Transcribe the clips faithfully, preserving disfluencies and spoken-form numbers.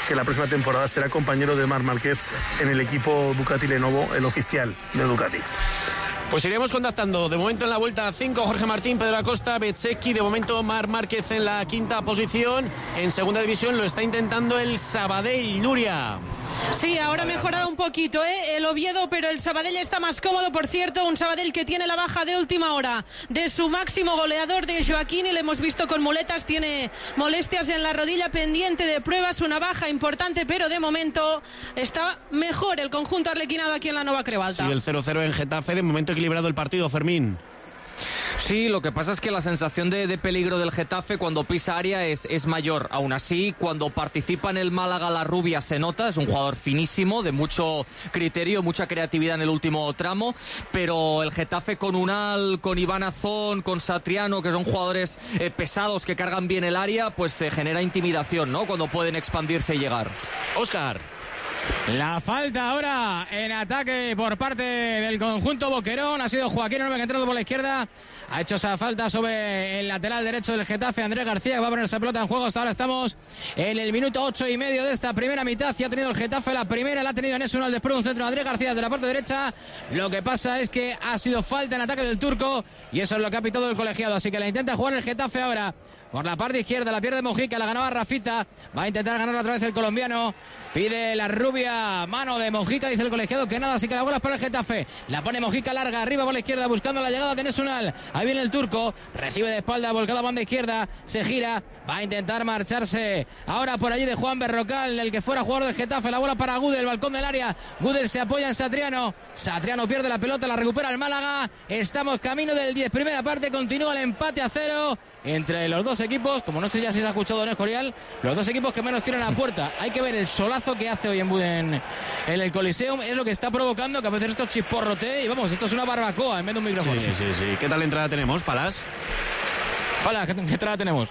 que la próxima temporada será compañero de Marc Márquez en el equipo Ducati Lenovo, el oficial de Ducati. Pues iremos contactando. De momento en la vuelta cinco, Jorge Martín, Pedro Acosta, Bezzecchi. De momento Marc Márquez en la quinta posición. En segunda división lo está intentando el Sabadell, Nuria. Sí, ahora ha mejorado un poquito, ¿eh? El Oviedo, pero el Sabadell está más cómodo, por cierto. Un Sabadell que tiene la baja de última hora de su máximo goleador, de Joaquín, y le hemos visto con muletas. Tiene molestias en la rodilla, pendiente de pruebas, una baja importante, pero de momento está mejor el conjunto arlequinado aquí en la Nova Crebalta. Sí, el cero cero en Getafe, de momento equilibrado el partido, Fermín. Sí, lo que pasa es que la sensación de, de peligro del Getafe cuando pisa área es, es mayor. Aún así, cuando participa en el Málaga la Rubia se nota, es un jugador finísimo, de mucho criterio, mucha creatividad en el último tramo, pero el Getafe con Unal, con Iván Azón, con Satriano, que son jugadores eh, pesados que cargan bien el área, pues se genera intimidación, ¿no? Cuando pueden expandirse y llegar. Óscar. La falta ahora en ataque por parte del conjunto Boquerón. Ha sido Joaquín Orbe que ha entrado por la izquierda. Ha hecho esa falta sobre el lateral derecho del Getafe, Andrés García, que va a poner esa pelota en juego. Hasta ahora estamos en el minuto ocho y medio de esta primera mitad. Y ha tenido el Getafe la primera, la ha tenido Enes Unal, después un centro de Andrés García de la parte derecha. Lo que pasa es que ha sido falta en ataque del turco y eso es lo que ha pitado el colegiado. Así que la intenta jugar el Getafe ahora por la parte izquierda, la pierde Mojica, la ganaba Rafita. Va a intentar ganar otra vez el colombiano. Pide la Rubia, mano de Mojica, dice el colegiado que nada, así que la bola es para el Getafe. La pone Mojica larga, arriba por la izquierda, buscando la llegada de Enes Unal. Ahí viene el turco, recibe de espalda, volcada banda izquierda, se gira, va a intentar marcharse. Ahora por allí de Juan Berrocal, el que fuera jugador del Getafe, la bola para Gudel, balcón del área. Gudel se apoya en Satriano. Satriano pierde la pelota, la recupera el Málaga. Estamos camino del diez, primera parte, continúa el empate a cero entre los dos equipos. Como no sé ya si se ha escuchado Don Escorial, los dos equipos que menos tiran a puerta. Hay que ver el solazo que hace hoy en, en, en el Coliseum, es lo que está provocando que a veces esto chisporrote y vamos, esto es una barbacoa en vez de un micrófono. Sí, sí, sí. ¿Qué tal entrada tenemos, Palas? Palas, ¿qué, qué entrada tenemos?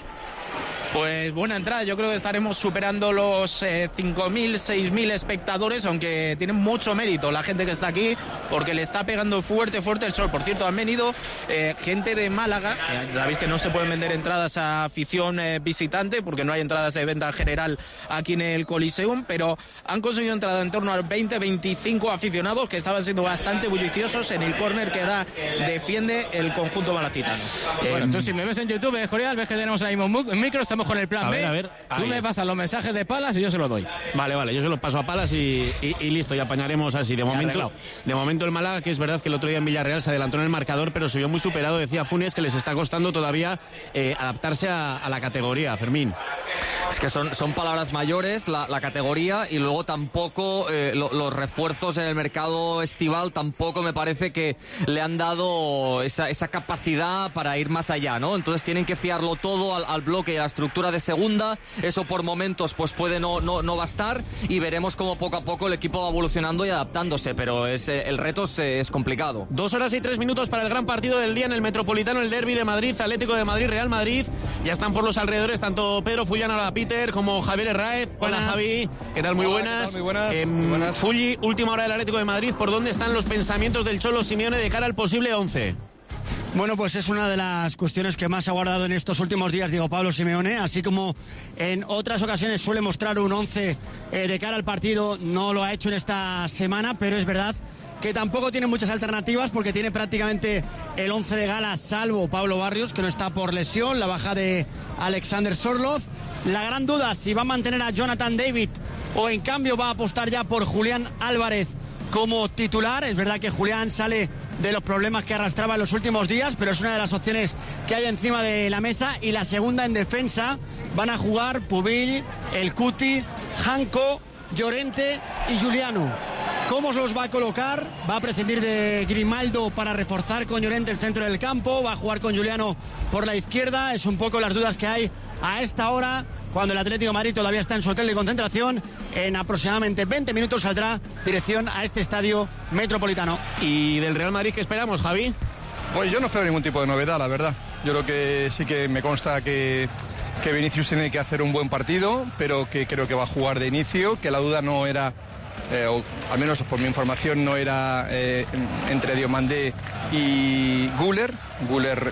Pues buena entrada, yo creo que estaremos superando los eh, cinco mil, seis mil espectadores, aunque tiene mucho mérito la gente que está aquí, porque le está pegando fuerte, fuerte el sol. Por cierto, han venido eh, gente de Málaga, que sabéis que no se pueden vender entradas a afición eh, visitante, porque no hay entradas de venta general aquí en el Coliseum, pero han conseguido entrada en torno a veinte, veinticinco aficionados, que estaban siendo bastante bulliciosos en el córner que ahora defiende el conjunto malacitano. Eh, bueno, tú si me ves en YouTube, Escorial, ves que tenemos ahí un micro, estamos con el plan a B. Ver, a ver. Tú me pasas los mensajes de Palas y yo se los doy. Vale, vale, yo se los paso a Palas y, y, y listo, y apañaremos así. De momento, de momento el Málaga, que es verdad que el otro día en Villarreal se adelantó en el marcador, pero se vio muy superado. Decía Funes que les está costando todavía eh, adaptarse a, a la categoría, Fermín. Es que son, son palabras mayores, la, la categoría, y luego tampoco eh, lo, los refuerzos en el mercado estival tampoco me parece que le han dado esa, esa capacidad para ir más allá, ¿no? Entonces tienen que fiarlo todo al, al bloque y a la estructura de segunda. Eso por momentos pues puede no, no, no bastar, y veremos cómo poco a poco el equipo va evolucionando y adaptándose, pero es, el reto es, es complicado. Dos horas y tres minutos para el gran partido del día en el Metropolitano, el derbi de Madrid, Atlético de Madrid, Real Madrid. Ya están por los alrededores tanto Pedro Fullana, hola Peter, como Javier Herráez. Hola Javi, ¿qué tal? Muy Hola, buenas. ¿qué tal? Muy buenas. Eh, Muy buenas. Fulli, última hora del Atlético de Madrid, ¿por dónde están los pensamientos del Cholo Simeone de cara al posible once? Bueno, pues es una de las cuestiones que más ha guardado en estos últimos días Diego Pablo Simeone, así como en otras ocasiones suele mostrar un once eh, de cara al partido, no lo ha hecho en esta semana, pero es verdad que tampoco tiene muchas alternativas porque tiene prácticamente el once de gala, salvo Pablo Barrios, que no está por lesión, la baja de Alexander Sorloth. La gran duda si va a mantener a Jonathan David o en cambio va a apostar ya por Julián Álvarez como titular. Es verdad que Julián sale de los problemas que arrastraba en los últimos días, pero es una de las opciones que hay encima de la mesa. Y la segunda en defensa van a jugar Pubil, El Cuti, Janko, Llorente y Giuliano. ¿Cómo se los va a colocar? Va a prescindir de Grimaldo para reforzar con Llorente el centro del campo, va a jugar con Giuliano por la izquierda. Es un poco las dudas que hay a esta hora, cuando el Atlético de Madrid todavía está en su hotel de concentración. En aproximadamente veinte minutos saldrá dirección a este estadio Metropolitano. ¿Y del Real Madrid qué esperamos, Javi? Pues yo no espero ningún tipo de novedad, la verdad. Yo creo que sí que me consta que, que Vinicius tiene que hacer un buen partido, pero que creo que va a jugar de inicio, que la duda no era, eh, o al menos por mi información, no era eh, entre Diomandé y Güler. Güler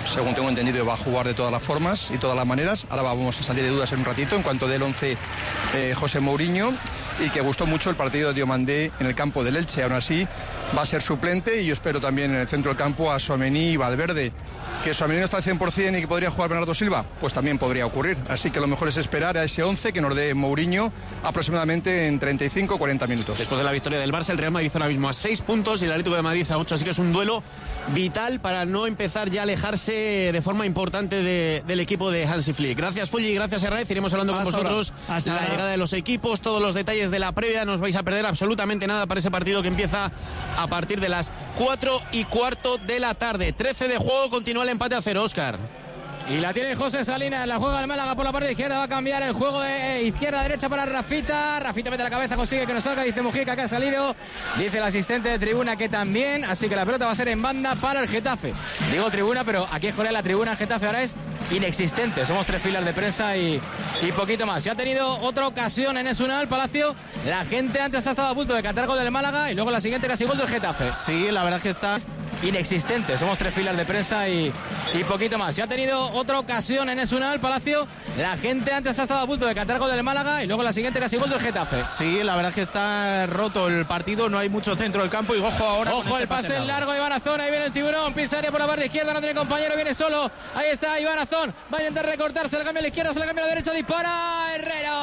según tengo entendido, va a jugar de todas las formas y todas las maneras. Ahora vamos a salir de dudas en un ratito en cuanto dé el once eh, José Mourinho, y que gustó mucho el partido de Diomandé en el campo del Elche. Aún así va a ser suplente, y yo espero también en el centro del campo a Tchouaméni y Valverde. ¿Que Tchouaméni no está al cien por ciento y que podría jugar Bernardo Silva? Pues también podría ocurrir. Así que lo mejor es esperar a ese once que nos dé Mourinho aproximadamente en treinta y cinco a cuarenta minutos. Después de la victoria del Barça, el Real Madrid ahora mismo a seis puntos y el Atlético de Madrid a ocho, así que es un duelo vital para no empezar ya a alejarse de forma importante de, del equipo de Hansi Flick. Gracias, Fulli, gracias, Herraiz. Iremos hablando Hasta con vosotros Hasta la ahora. llegada de los equipos, todos los detalles de la previa. No os vais a perder absolutamente nada para ese partido que empieza a partir de las cuatro y cuarto de la tarde. trece de juego, continúa el empate a cero, Óscar. Y la tiene José Salinas, la juega el Málaga por la parte izquierda, va a cambiar el juego de izquierda a derecha para Rafita. Rafita mete la cabeza, consigue que no salga, dice Mujica que ha salido, dice el asistente de tribuna que también, así que la pelota va a ser en banda para el Getafe. Digo tribuna, pero aquí es la tribuna en Getafe ahora es inexistente, somos tres filas de prensa y, y poquito más. Si ha tenido otra ocasión en Esunal Palacio, la gente antes ha estado a punto de cantar gol del Málaga y luego la siguiente casi gol del Getafe. Sí, la verdad es que está inexistente, somos tres filas de prensa y, y poquito más. Si ha tenido otra ocasión en Esunal Palacio, la gente antes ha estado a punto de cantar gol del Málaga y luego la siguiente casi gol del Getafe. Sí, la verdad es que está roto el partido, no hay mucho centro del campo y ojo ahora. Ojo este el pase, pase largo de Iván Azón, ahí viene el tiburón, pisa área por la parte izquierda, no tiene compañero, viene solo, ahí está Iván Azón, va a intentar recortar, se le cambia a la izquierda, se le cambia a la derecha, dispara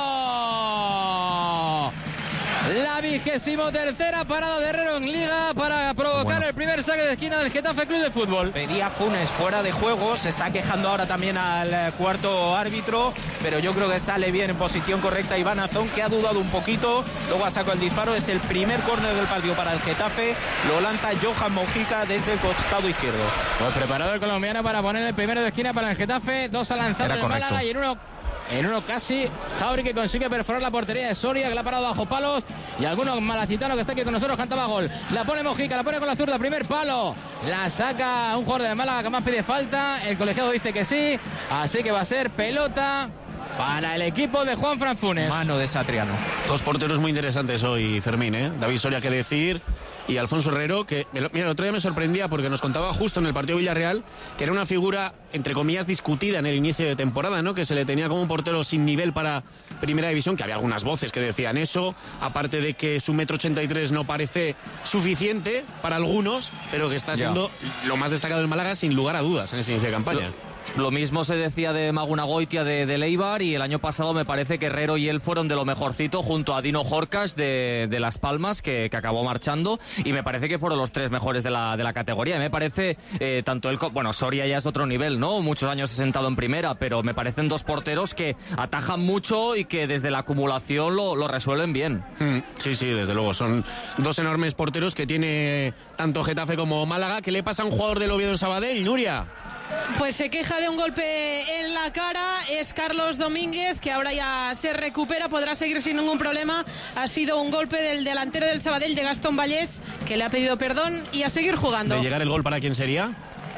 Herrero. La vigésimo tercera parada de Herrero en Liga para provocar bueno. el primer saque de esquina del Getafe Club de Fútbol. Pedía Funes fuera de juego, se está quejando ahora también al cuarto árbitro, pero yo creo que sale bien en posición correcta Iván Azón, que ha dudado un poquito, luego ha sacado el disparo, es el primer córner del partido para el Getafe, lo lanza Johan Mojica desde el costado izquierdo. Pues preparado el colombiano para poner el primero de esquina para el Getafe, dos a lanzar el Málaga y en uno... En uno casi, Jauri que consigue perforar la portería de Soria, que la ha parado bajo palos. Y alguno malacitano que está aquí con nosotros cantaba gol. La pone Mojica, la pone con la zurda, primer palo. La saca un jugador de Málaga que más pide falta. El colegiado dice que sí. Así que va a ser pelota para el equipo de Juanfran Funes. Mano de Satriano. Dos porteros muy interesantes hoy, Fermín, ¿eh? David Soria, que decir, y Alfonso Herrero, que, mira, el otro día me sorprendía porque nos contaba justo en el partido Villarreal que era una figura, entre comillas, discutida en el inicio de temporada, ¿no? Que se le tenía como un portero sin nivel para Primera División, que había algunas voces que decían eso, aparte de que su metro ochenta y tres no parece suficiente para algunos, pero que está siendo ya. lo más destacado del Málaga sin lugar a dudas en ese inicio de campaña. Lo... Lo mismo se decía de Maguna Goitia de, de Leibar, y el año pasado me parece que Herrero y él fueron de lo mejorcito junto a Dino Jorcas de, de Las Palmas, que, que acabó marchando, y me parece que fueron los tres mejores de la, de la categoría. Me parece eh, tanto el... Bueno, Soria ya es otro nivel, ¿no? Muchos años he sentado en primera, pero me parecen dos porteros que atajan mucho y que desde la acumulación lo, lo resuelven bien. Sí, sí, desde luego. Son dos enormes porteros que tiene tanto Getafe como Málaga. ¿Qué le pasa a un jugador del Oviedo en Sabadell, Nuria? Pues se queja de un golpe en la cara, es Carlos Domínguez, que ahora ya se recupera, podrá seguir sin ningún problema. Ha sido un golpe del delantero del Sabadell, de Gastón Vallés, que le ha pedido perdón y a seguir jugando. ¿De llegar el gol para quién sería?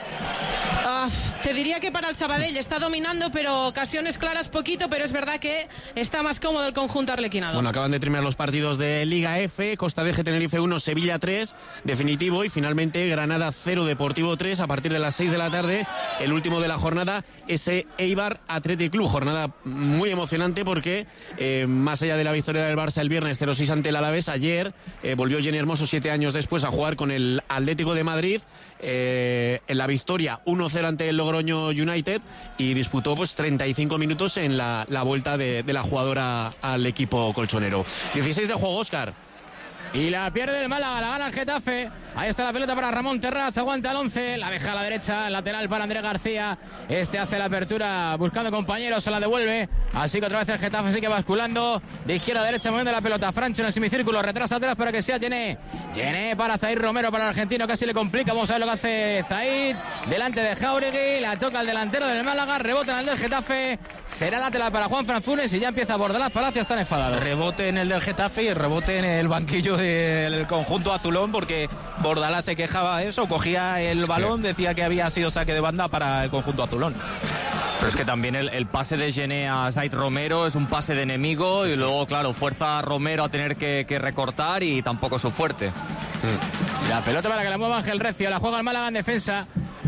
Uh, te diría que para el Sabadell está dominando, pero ocasiones claras poquito, pero es verdad que está más cómodo el conjunto arlequinado. Bueno, acaban de terminar los partidos de Liga F, Costa de Tenerife uno, Sevilla tres, definitivo, y finalmente Granada cero, Deportivo tres, a partir de las seis de la tarde, el último de la jornada, ese Eibar Athletic Club, jornada muy emocionante porque eh, más allá de la victoria del Barça el viernes cero seis ante el Alavés, ayer eh, volvió Jenny Hermoso siete años después a jugar con el Atlético de Madrid, eh, en la victoria uno cero ante el Logroño United, y disputó pues treinta y cinco minutos en la, la vuelta de, de la jugadora al equipo colchonero. dieciséis de juego, Óscar. Y la pierde el Málaga, la gana el Getafe. Ahí está la pelota para Ramón Terraz, aguanta el once, la deja a la derecha, lateral para Andrés García. Este hace la apertura buscando compañeros, se la devuelve. Así que otra vez el Getafe sigue basculando de izquierda a derecha, moviendo la pelota. Francho en el semicírculo, retrasa atrás para que sea Gené. Gené para Zaid Romero, para el argentino, casi le complica. Vamos a ver lo que hace Zaid. Delante de Jáuregui, la toca el delantero del Málaga, rebota en el del Getafe. Será lateral para Juanfran Funes y ya empieza a Bordalás Palacio, están enfadados. Rebote en el del Getafe y rebote en el banquillo del conjunto azulón, porque Bordalás se quejaba de eso, cogía el es balón, que... decía que había sido saque de banda para el conjunto azulón. Pero es que también el, el pase de Gené a Zaid Romero es un pase de enemigo, sí, y sí. luego, claro, fuerza a Romero a tener que, que recortar y tampoco es su fuerte. Sí. La pelota para que la mueva Ángel Recio, la juega el Málaga en defensa.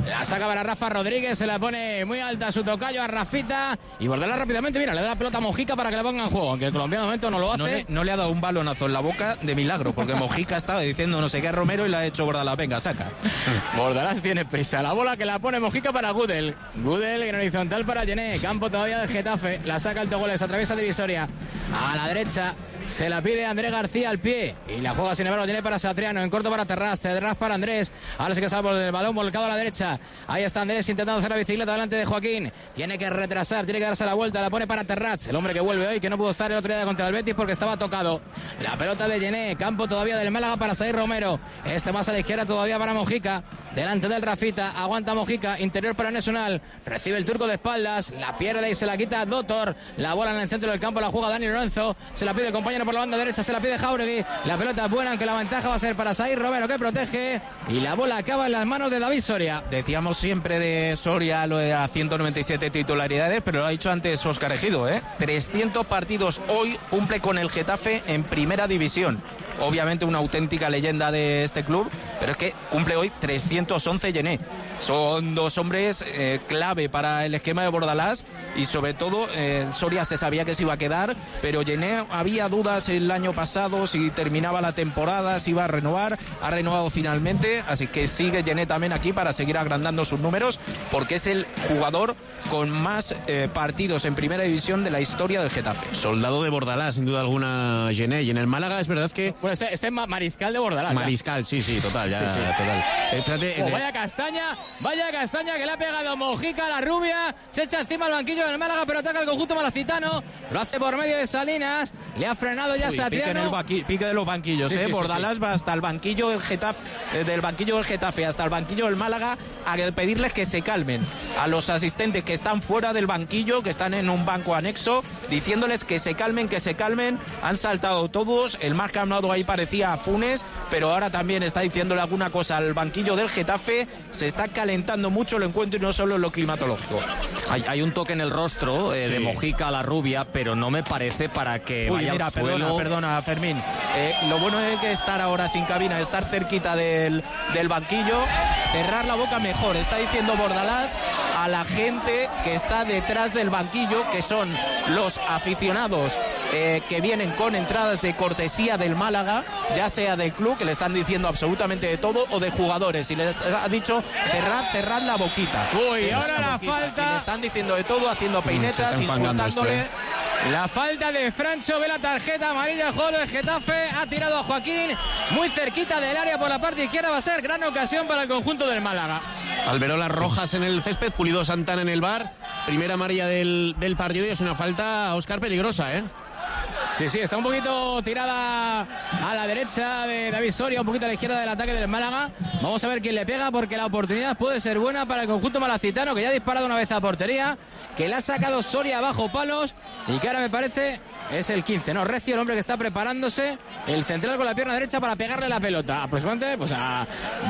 La saca para Rafa Rodríguez, se la pone muy alta a su tocayo, a Rafita. Y Bordalás rápidamente, mira, le da la pelota a Mojica para que la ponga en juego. Aunque el colombiano de momento no lo hace. No le, no le ha dado un balonazo en la boca de milagro, porque Mojica estaba diciendo no sé qué a Romero y le ha hecho Bordalás. Venga, saca. Bordalás tiene prisa. La bola que la pone Mojica para Gudel. Gudel en horizontal para Yené. Campo todavía del Getafe. La saca el Togoles, atraviesa divisoria. A la derecha se la pide Andrés García al pie. Y la juega sin embargo Yené para Satriano. En corto para Terraz. Terraz para Andrés. Ahora sí que sale el balón volcado a la derecha. Ahí está Andrés intentando hacer la bicicleta delante de Joaquín. Tiene que retrasar, tiene que darse la vuelta. La pone para Terraz. El hombre que vuelve hoy, que no pudo estar el otro día contra el Betis porque estaba tocado. La pelota de Yené. Campo todavía del Málaga para Zair Romero. Este más a la izquierda todavía para Mojica. Delante del Rafita, aguanta Mojica, interior para Nesunal, recibe el turco de espaldas, la pierde y se la quita Dotor, la bola en el centro del campo la juega Dani Lorenzo, se la pide el compañero por la banda derecha, se la pide Jauregui, la pelota es buena, aunque la ventaja va a ser para Zair Romero que protege y la bola acaba en las manos de David Soria. Decíamos siempre de Soria lo de a ciento noventa y siete titularidades, pero lo ha dicho antes Óscar Ejido, ¿eh? trescientos partidos hoy cumple con el Getafe en primera división. Obviamente una auténtica leyenda de este club, pero es que cumple hoy trescientos once Yené. Son dos hombres eh, clave para el esquema de Bordalás y sobre todo eh, Soria se sabía que se iba a quedar, pero Yené había dudas el año pasado si terminaba la temporada, si iba a renovar, ha renovado finalmente, así que sigue Yené también aquí para seguir agrandando sus números porque es el jugador con más eh, partidos en primera división de la historia del Getafe. Soldado de Bordalás, sin duda alguna, Yené. Y en el Málaga es verdad que... Pues este, este es mariscal de Bordalás. Mariscal, ya. sí, sí, total, ya, sí, sí. total. Eh, fíjate, oh, el... Vaya castaña, vaya castaña que le ha pegado Mojica a la rubia, se echa encima el banquillo del Málaga, pero ataca el conjunto malacitano, lo hace por medio de Salinas, le ha frenado ya Uy, Satriano. Pique, en el baqui, pique de los banquillos, sí, eh. sí, Bordalás sí, sí. va hasta el banquillo del Getafe, eh, del banquillo del Getafe hasta el banquillo del Málaga a pedirles que se calmen a los asistentes que están fuera del banquillo, que están en un banco anexo, diciéndoles que se calmen, que se calmen. Han saltado todos, el más calmado ahí parecía a Funes, pero ahora también está diciéndole alguna cosa al banquillo del Getafe. Se está calentando mucho el encuentro y no solo en lo climatológico. Hay, hay un toque en el rostro eh, sí. de Mojica a la rubia, pero no me parece para que Uy, vaya mira, al suelo. Perdona, perdona, Fermín. Eh, lo bueno es que estar ahora sin cabina, estar cerquita del, del banquillo, cerrar la boca mejor. Está diciendo Bordalás a la gente que está detrás del banquillo, que son los aficionados eh, que vienen con entradas de cortesía del Málaga, ya sea del club, que le están diciendo absolutamente de todo, o de jugadores. Y les ha dicho cerrad, cerrad la boquita. Uy, ahora la boquita. falta. Y le están diciendo de todo, haciendo peinetas, insultándole. Esto, ¿eh? La falta de Francho, ve la tarjeta amarilla, el jugador del Getafe, ha tirado a Joaquín muy cerquita del área por la parte izquierda, va a ser gran ocasión para el conjunto del Málaga. Alberolas rojas en el césped, Pulido Santana en el bar, primera amarilla del, del partido y es una falta, Óscar, peligrosa, ¿eh? Sí, sí, está un poquito tirada a la derecha de David Soria, un poquito a la izquierda del ataque del Málaga. Vamos a ver quién le pega porque la oportunidad puede ser buena para el conjunto malacitano, que ya ha disparado una vez a portería, que le ha sacado Soria bajo palos y que ahora me parece es el quince, ¿no? Recio, el hombre que está preparándose, el central con la pierna derecha para pegarle la pelota, aproximadamente pues a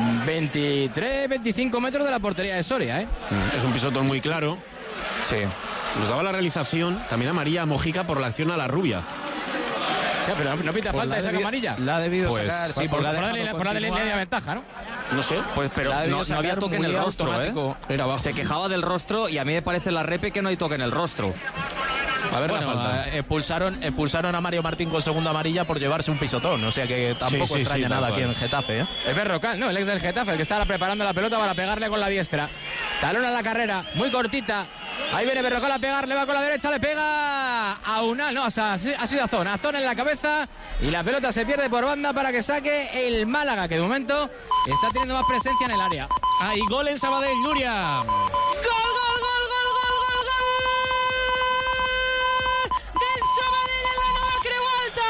veintitrés, veinticinco metros de la portería de Soria, ¿eh? Es un pisotón muy claro. Sí. Nos daba la realización también a María Mojica por la acción a la rubia. O sea, pero no, no pita pues falta esa amarilla. La ha debido pues, sacar, sí, por, por, por, la darle, por darle la ventaja, ¿no? No sé, pues pero no, no había toque en el rostro, ¿eh? Era abajo. Se quejaba del rostro y a mí me parece la repe que no hay toque en el rostro. A ver, bueno, la falta. Eh, expulsaron, expulsaron a Mario Martín con segunda amarilla por llevarse un pisotón, o sea que tampoco sí, sí, extraña sí, nada tal aquí cual. en Getafe, ¿eh? Es Berrocal, ¿no? El ex del Getafe, el que estaba preparando la pelota para pegarle con la diestra. Talón a la carrera, muy cortita. Ahí viene Berrocal a pegarle, va con la derecha, le pega a Unal, no, o sea, ha sido a Zona, a Zona en la cabeza y la pelota se pierde por banda para que saque el Málaga, que de momento está teniendo más presencia en el área. Hay gol en Sabadell, Nuria. ¡Gol, gol, gol, gol, gol, gol, gol! ¡Del Sabadell en la Nova Creu Alta!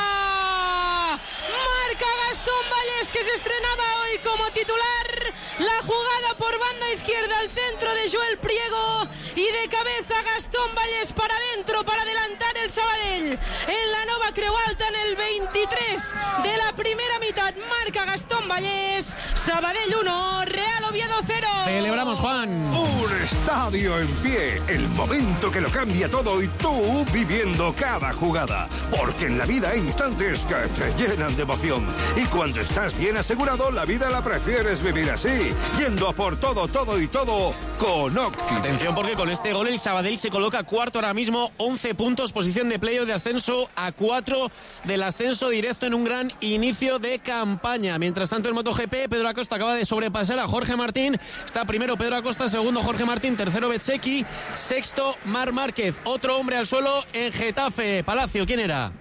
Marca Gastón Valles, que se estrenaba hoy como titular. La jugada por banda izquierda al centro de Joel Priego y de cabeza Gastón Valles para adentro para adelantar el Sabadell en la Nova Creu falta en el veintitrés de la primera mitad. Marca Gastón Vallés. Sabadell uno, Real Oviedo cero. Celebramos, Juan. Un estadio en pie, el momento que lo cambia todo y tú viviendo cada jugada. Porque en la vida hay instantes que te llenan de emoción. Y cuando estás bien asegurado, la vida la prefieres vivir así, yendo a por todo, todo y todo con Oxy. Atención, porque con este gol el Sabadell se coloca cuarto ahora mismo, once puntos, posición de playoff de ascenso a cuatro del ascenso directo en un gran inicio de campaña. Mientras tanto, en MotoGP, Pedro Acosta acaba de sobrepasar a Jorge Martín. Está primero Pedro Acosta, segundo Jorge Martín, tercero Bezzecchi, sexto Marc Márquez. Otro hombre al suelo en Getafe. Palacio, ¿quién era?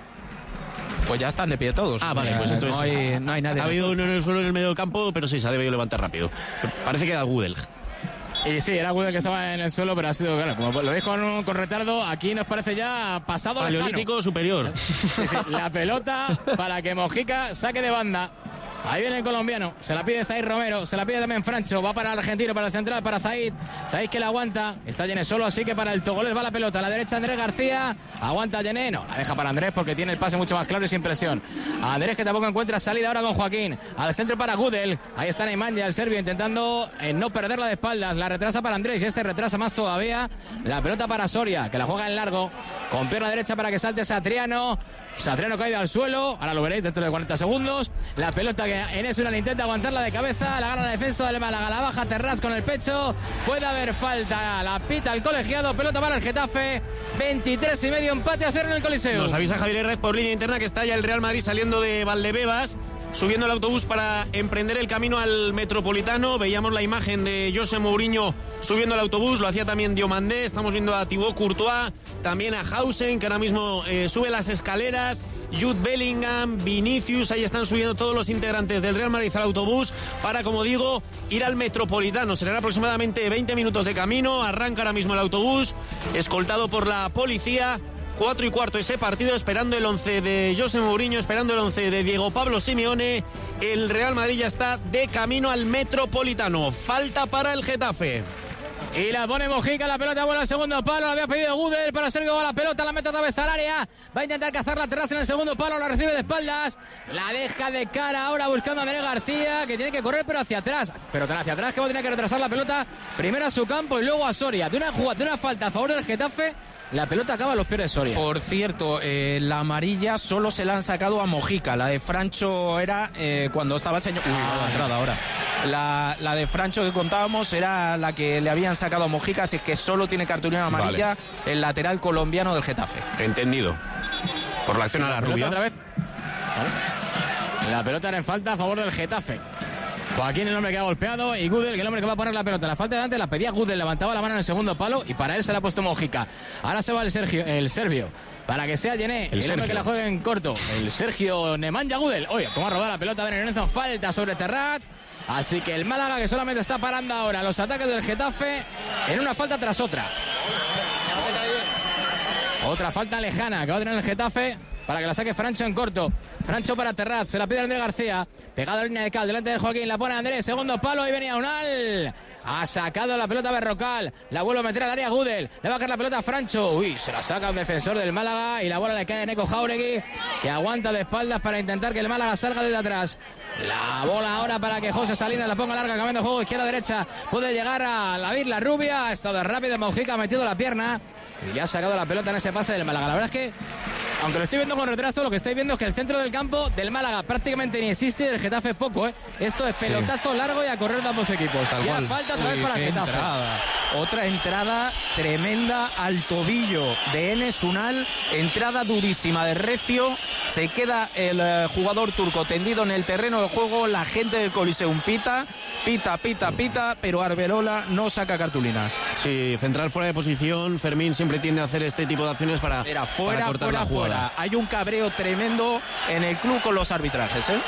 Pues ya están de pie todos. Ah, vale, pues entonces no hay, no hay nadie. Ha habido uno en el suelo en el medio del campo, pero sí, se ha debido levantar rápido. Parece que era Gudel. Y sí, era Gudel que estaba en el suelo, pero ha sido, claro, como lo dijo con, con retardo, aquí nos parece ya pasado Paleolítico lejano. Superior. Sí, sí, la pelota para que Mojica saque de banda. Ahí viene el colombiano, se la pide Zaid Romero, se la pide también Francho, va para el argentino, para el central, para Zaid. Zaid que la aguanta, está Yené solo, así que para el Togolés va la pelota. A la derecha Andrés García, aguanta Yené, no, la deja para Andrés porque tiene el pase mucho más claro y sin presión. Andrés que tampoco encuentra salida ahora con Joaquín. Al centro para Gudel, ahí está Nemanja, el serbio, intentando eh, no perderla de espaldas. La retrasa para Andrés y este retrasa más todavía. La pelota para Soria, que la juega en largo, con pierna derecha para que salte Satriano. Satriano caído al suelo, ahora lo veréis dentro de cuarenta segundos. La pelota que Enes Unal intenta aguantarla de cabeza, la gana la defensa del Málaga, la baja Terraz con el pecho. Puede haber falta, la pita el colegiado, pelota para el Getafe. veintitrés y medio, empate a cero en el Coliseo. Nos avisa Javier Herrez por línea interna que está ya el Real Madrid saliendo de Valdebebas, subiendo el autobús para emprender el camino al Metropolitano. Veíamos la imagen de José Mourinho subiendo el autobús, lo hacía también Diomandé. Estamos viendo a Thibaut Courtois, también a Hausen, que ahora mismo eh, sube las escaleras. Jude Bellingham, Vinicius, ahí están subiendo todos los integrantes del Real Madrid al autobús para, como digo, ir al Metropolitano. Serán aproximadamente veinte minutos de camino. Arranca ahora mismo el autobús, escoltado por la policía. Cuatro y cuarto ese partido, esperando el once de José Mourinho, esperando el once de Diego Pablo Simeone. El Real Madrid ya está de camino al Metropolitano. Falta para el Getafe. Y la pone Mojica, la pelota vuela al segundo palo, la había pedido Gudel, para Sergio va la pelota, la mete otra vez al área, va a intentar cazar la terraza en el segundo palo, la recibe de espaldas, la deja de cara ahora buscando a Andrés García, que tiene que correr pero hacia atrás, pero tan hacia atrás que va a tener que retrasar la pelota, primero a su campo y luego a Soria, de una jugada, de una falta a favor del Getafe. La pelota acaba en los pies de Soria. Por cierto, eh, la amarilla solo se la han sacado a Mojica. La de Francho era eh, cuando estaba señor... Uy, la entrada ahora. La, la de Francho que contábamos era la que le habían sacado a Mojica, así que solo tiene cartulina amarilla, vale, el lateral colombiano del Getafe. Entendido. Por la acción a la, la rubia. Otra vez. Vale. La pelota era en falta a favor del Getafe. Joaquín, el hombre que ha golpeado, y Gudel, que el hombre que va a poner la pelota. La falta de antes la pedía Gudel, levantaba la mano en el segundo palo y para él se la ha puesto Mojica. Ahora se va el Sergio, el serbio, para que sea Yené, el, el hombre que la juegue en corto. El Sergio Nemanja Gudel. Oye, cómo ha robado la pelota de Lorenzo, falta sobre Terraz. Así que el Málaga, que solamente está parando ahora los ataques del Getafe en una falta tras otra. Otra falta lejana que va a tener el Getafe para que la saque Francho en corto. Francho para Terraz, se la pide Andrés García, pegado a la línea de cal, delante de Joaquín, la pone Andrés, segundo palo, ahí venía Unal, ha sacado la pelota Berrocal, la vuelve a meter al área Gudel, le va a caer la pelota a Francho, uy, se la saca un defensor del Málaga y la bola le cae a Neko Jauregui, que aguanta de espaldas para intentar que el Málaga salga desde atrás. La bola ahora para que José Salinas la ponga larga, cambiando juego izquierda-derecha, puede llegar a la Virla Rubia, ha estado rápido, Mojica ha metido la pierna y le ha sacado la pelota en ese pase del Málaga. La verdad es que, aunque lo estoy viendo con retraso, lo que estáis viendo es que el centro del campo del Málaga prácticamente ni existe y del Getafe poco, ¿eh? Esto es pelotazo sí. largo y a correr de ambos equipos. Y ahora falta otra Uy, vez para el Getafe. Entrada. Otra entrada tremenda al tobillo de Enes Unal, entrada durísima de Recio, se queda el eh, jugador turco tendido en el terreno de juego, la gente del Coliseum pita, pita, pita, pita, pero Arbelola no saca cartulina. Sí, central fuera de posición, Fermín siempre tiende a hacer este tipo de acciones para, Era fuera, para cortar fuera, la jugada. Fuera. Hay un cabreo tremendo en el club con los arbitrajes, ¿eh?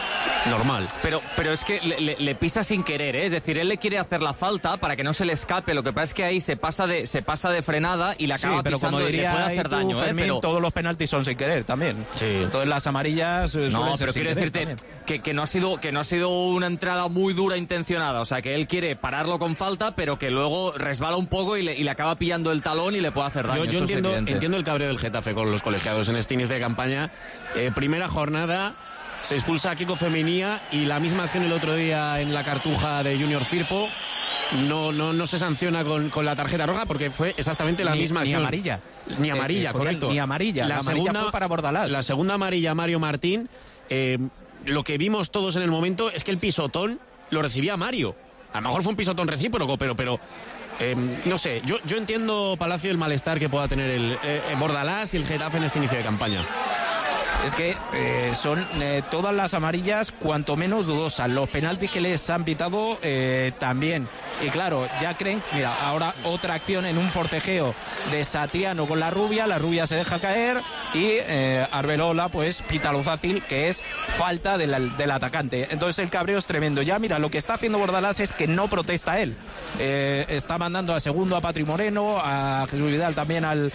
normal. Pero, pero es que le, le, le pisa sin querer, ¿eh? Es decir, él le quiere hacer la falta para que no se le escape. Lo que pasa es que ahí se pasa de, se pasa de frenada y le acaba sí, pero pisando como y diría le puede hacer tú, daño, Fermín, ¿eh? Pero todos los penaltis son sin querer también. Sí. Entonces las amarillas eh, no, suelen ser pero sin quiero querer decirte también. que, que no ha sido que no ha sido una entrada muy dura intencionada. O sea, que él quiere pararlo con falta, pero que luego resbala un poco y le, y le acaba pillando el talón y le puede hacer daño. Yo, yo Eso entiendo, es evidente. entiendo el cabreo del Getafe con los colegiados en este inicio de campaña. Eh, primera jornada, se expulsa a Kiko Femenía y la misma acción el otro día en la Cartuja de Junior Firpo. No, no, no se sanciona con, con la tarjeta roja porque fue exactamente la Ni- misma ni acción. amarilla. Ni amarilla, Eh, eh, correcto. ni amarilla. La amarilla fue para Bordalás. La segunda amarilla, Mario Martín. Eh, lo que vimos todos en el momento es que el pisotón lo recibía Mario. A lo mejor fue un pisotón recíproco, pero... pero eh, no sé, yo, yo entiendo, Palacio, el malestar que pueda tener el eh, Bordalás y el Getafe en este inicio de campaña. Es que eh, son eh, todas las amarillas cuanto menos dudosas. Los penaltis que les han pitado eh, también. Y claro, ya creen, mira, ahora otra acción en un forcejeo de Satriano con la rubia. La rubia se deja caer y eh, Arbelola pues pita lo fácil, que es falta del, del atacante. Entonces el cabreo es tremendo. Ya mira, lo que está haciendo Bordalás es que no protesta él. Eh, está mandando al segundo a Patri Moreno, a Jesús Vidal también al,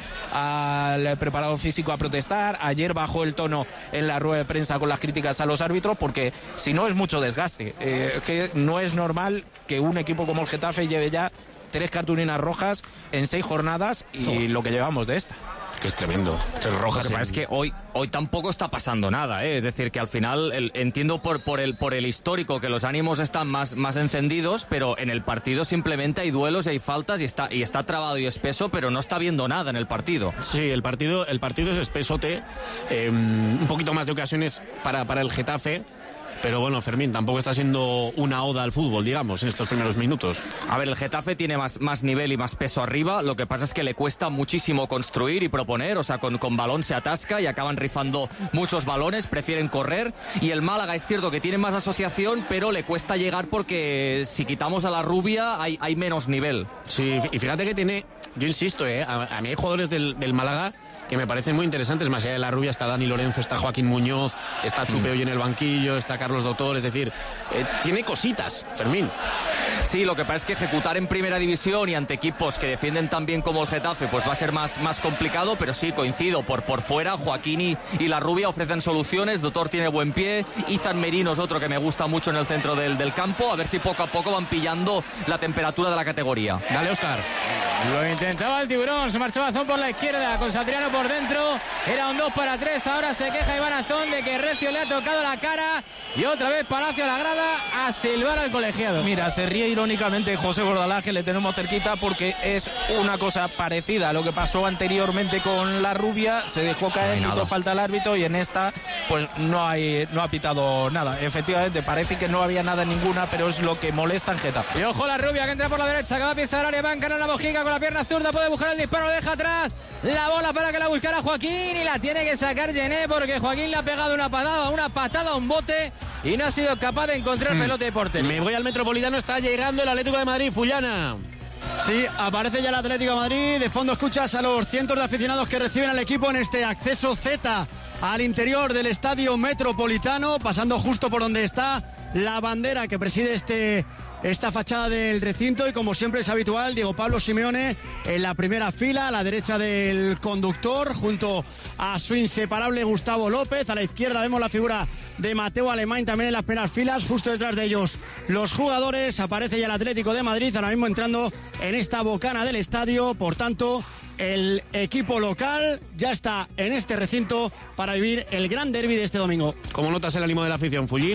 al preparador físico a protestar. Ayer bajó el tono en la rueda de prensa con las críticas a los árbitros porque si no es mucho desgaste. Eh, que no es normal que un equipo como el Getafe lleve ya tres cartulinas rojas en seis jornadas y lo que llevamos de esta. Que es tremendo. Tres rojas. Lo que pasa en... es que hoy, hoy tampoco está pasando nada, ¿eh? Es decir, que al final el, entiendo por, por, el, por el histórico que los ánimos están más, más encendidos, pero en el partido simplemente hay duelos y hay faltas y está, y está trabado y espeso, pero no está viendo nada en el partido. Sí, el partido, el partido es espesote, eh, un poquito más de ocasiones para, para el Getafe. Pero bueno, Fermín, tampoco está siendo una oda al fútbol, digamos, en estos primeros minutos. A ver, el Getafe tiene más, más nivel y más peso arriba, lo que pasa es que le cuesta muchísimo construir y proponer, o sea, con, con balón se atasca y acaban rifando muchos balones, prefieren correr, y el Málaga es cierto que tiene más asociación, pero le cuesta llegar porque si quitamos a la rubia hay, hay menos nivel. Sí, y fíjate que tiene, yo insisto, eh, a, a mí hay jugadores del, del Málaga que me parecen muy interesantes, más allá de la rubia está Dani Lorenzo, está Joaquín Muñoz, está Chupe hoy en el banquillo, está Carlos Doctor, es decir, eh, tiene cositas, Fermín. Sí, lo que pasa es que ejecutar en primera división y ante equipos que defienden tan bien como el Getafe, pues va a ser más, más complicado, pero sí, coincido, por, por fuera, Joaquín y, y la rubia ofrecen soluciones, Doctor tiene buen pie, Izan Merino es otro que me gusta mucho en el centro del, del campo, a ver si poco a poco van pillando la temperatura de la categoría. Dale, Óscar. Lo intentaba el Tiburón, se marchaba Azón por la izquierda, con Satriano por dentro, era un dos para tres, ahora se queja Iván Azón de que Recio le ha tocado la cara y otra vez Palacio a la grada a silbar al colegiado. Mira, se ríe irónicamente José Bordalás, que le tenemos cerquita, porque es una cosa parecida a lo que pasó anteriormente con la rubia, se dejó caer, no pitó falta al árbitro y en esta pues no hay no ha pitado nada. Efectivamente, parece que no había nada en ninguna, pero es lo que molesta en Getafe. Y ojo la rubia que entra por la derecha, acaba de pisar el área, va a encarar la mojica con la pierna zurda, puede buscar el disparo, lo deja atrás, la bola para que la buscara Joaquín y la tiene que sacar Gené porque Joaquín le ha pegado una patada, una patada a un bote y no ha sido capaz de encontrar pelota de portería. Me voy al Metropolitano, está llegando el Atlético de Madrid, Fullana. Sí, aparece ya el Atlético de Madrid. De fondo escuchas a los cientos de aficionados que reciben al equipo en este acceso Z al interior del Estadio Metropolitano, pasando justo por donde está la bandera que preside este esta fachada del recinto, y como siempre es habitual, Diego Pablo Simeone en la primera fila, a la derecha del conductor, junto a su inseparable Gustavo López. A la izquierda vemos la figura de Mateo Alemán también en las primeras filas, justo detrás de ellos los jugadores. Aparece ya el Atlético de Madrid, ahora mismo entrando en esta bocana del estadio. Por tanto, el equipo local ya está en este recinto para vivir el gran derbi de este domingo. ¿Cómo notas el ánimo de la afición, Fulli?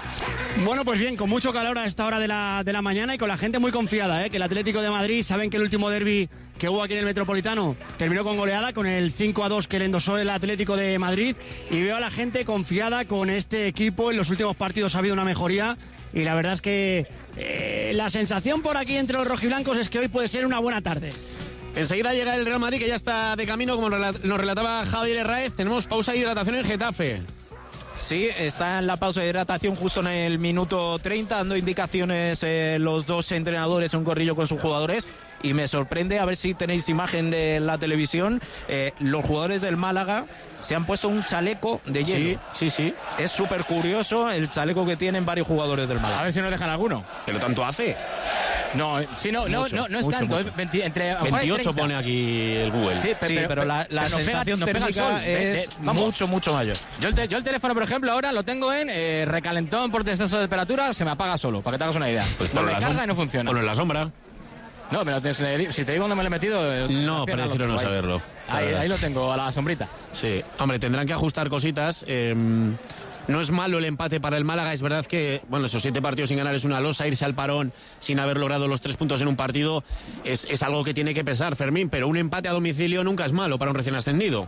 Bueno, pues bien, con mucho calor a esta hora de la, de la mañana y con la gente muy confiada, ¿eh? Que el Atlético de Madrid, saben que el último derbi que hubo aquí en el Metropolitano terminó con goleada, con el cinco a dos que le endosó el Atlético de Madrid, y veo a la gente confiada con este equipo. En los últimos partidos ha habido una mejoría y la verdad es que eh, la sensación por aquí entre los rojiblancos es que hoy puede ser una buena tarde. Enseguida llega el Real Madrid, que ya está de camino, como nos relataba Javier Herráez. Tenemos pausa de hidratación en Getafe. Sí, está en la pausa de hidratación justo en el minuto treinta, dando indicaciones eh, los dos entrenadores en un corrillo con sus jugadores. y me sorprende, a ver si tenéis imagen de la televisión, eh, los jugadores del Málaga se han puesto un chaleco de hielo. Sí, sí, sí. Es súper curioso el chaleco que tienen varios jugadores del Málaga. A ver si nos dejan alguno. Pero tanto hace. No, sí, no, Mucho, no, no, no es mucho, tanto. mucho. Es veinte, entre, veintiocho pone aquí el Google. Sí, Sí, pero, pero la, la nos pega- sensación nos pega el térmica sol. De- es de- vamos. mucho, mucho mayor. Yo el, te- yo el teléfono, por ejemplo, ahora lo tengo en eh, recalentón por descenso de temperatura, se me apaga solo, para que te hagas una idea. Pues no ponlo me en la carga som- y no funciona. ponlo en la sombra. No, me lo tienes, eh, si te digo dónde me lo he metido... eh, No, las piernas prefiero lo no tengo ahí. saberlo. Ahí, ahí lo tengo, a la sombrita. Sí, hombre, tendrán que ajustar cositas. eh, no es malo el empate para el Málaga. Es verdad que, bueno, esos siete partidos sin ganar es una losa. Irse al parón sin haber logrado los tres puntos en un partido es, es algo que tiene que pesar, Fermín. Pero un empate a domicilio nunca es malo para un recién ascendido.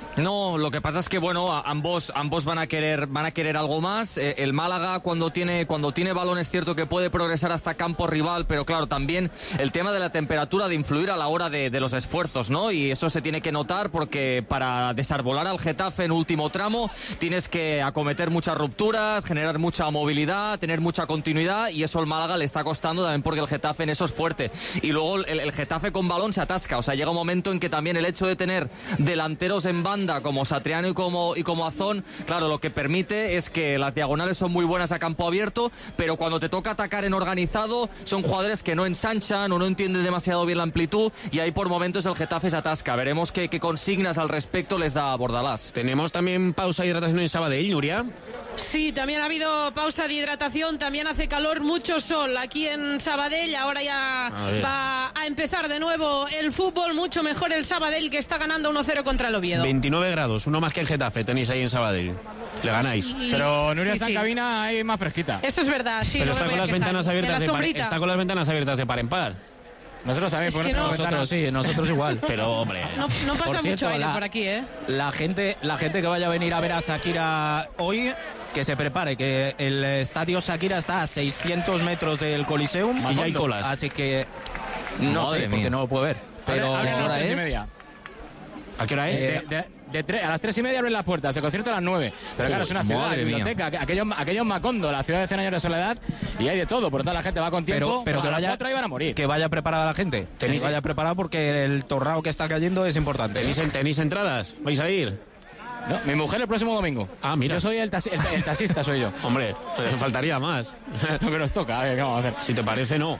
No, lo que pasa es que bueno, a- ambos ambos van a querer van a querer algo más. Eh, el Málaga cuando tiene cuando tiene balón es cierto que puede progresar hasta campo rival, pero claro, también el tema de la temperatura de influir a la hora de, de los esfuerzos, ¿no? Y eso se tiene que notar porque para desarbolar al Getafe en último tramo tienes que acometer muchas rupturas, generar mucha movilidad, tener mucha continuidad, y eso al Málaga le está costando también porque el Getafe en eso es fuerte. Y luego el, el Getafe con balón se atasca, o sea, llega un momento en que también el hecho de tener delanteros en banda como Satriano y como, y como Azón, claro, lo que permite es que las diagonales son muy buenas a campo abierto, pero cuando te toca atacar en organizado son jugadores que no ensanchan o no entienden demasiado bien la amplitud, y ahí por momentos el Getafe se atasca. Veremos qué, qué consignas al respecto les da Bordalás. Tenemos también pausa de hidratación en Sabadell, Nuria. Sí, también ha habido pausa de hidratación, también hace calor, mucho sol aquí en Sabadell. Ahora ya A ver. va a empezar de nuevo el fútbol, mucho mejor el Sabadell, que está ganando uno cero contra el Oviedo. veintinueve grados, uno más que el Getafe tenéis ahí en Sabadell. Le ganáis. Sí, Pero Nuria sí, está sí. en cabina ahí más fresquita. Eso es verdad, sí. Pero no me está voy con a las quejar. ventanas En abiertas la de par, sombrita. está con las ventanas abiertas de par en par. Nosotros también, Es por que nuestra no. ventana. Nosotros sí, nosotros igual. Pero hombre, No, no pasa Por cierto, mucho aire la- por aquí, ¿eh? La gente, la gente que vaya a venir a ver a Shakira hoy, que se prepare, que el estadio Shakira está a seiscientos metros del Coliseum. Y ya hay colas. Así que no Madre sé, mía. porque no lo puedo ver. Pero Abren a las ¿ahora tres y es? media. ¿a qué hora es? De, de- de tre- a las tres y media abren las puertas, el concierto a las nueve. Pero claro, es una ciudad, madre mía. biblioteca, aquello, aquello es Macondo, la ciudad de cien años de soledad, y hay de todo, por tanto la gente va con tiempo, pero, pero que a las vaya cuatro iban a morir. que vaya preparada la gente. Que Tenéis- vaya preparada porque el torrao que está cayendo es importante. ¿Tenéis, ¿Tenéis entradas? ¿Vais a ir? No, mi mujer el próximo domingo. Ah, mira. Yo soy el, taxi- el- el taxista, soy yo. Hombre, eh, faltaría más. Lo que nos toca, a ver, ¿qué vamos a hacer? Si te parece, no.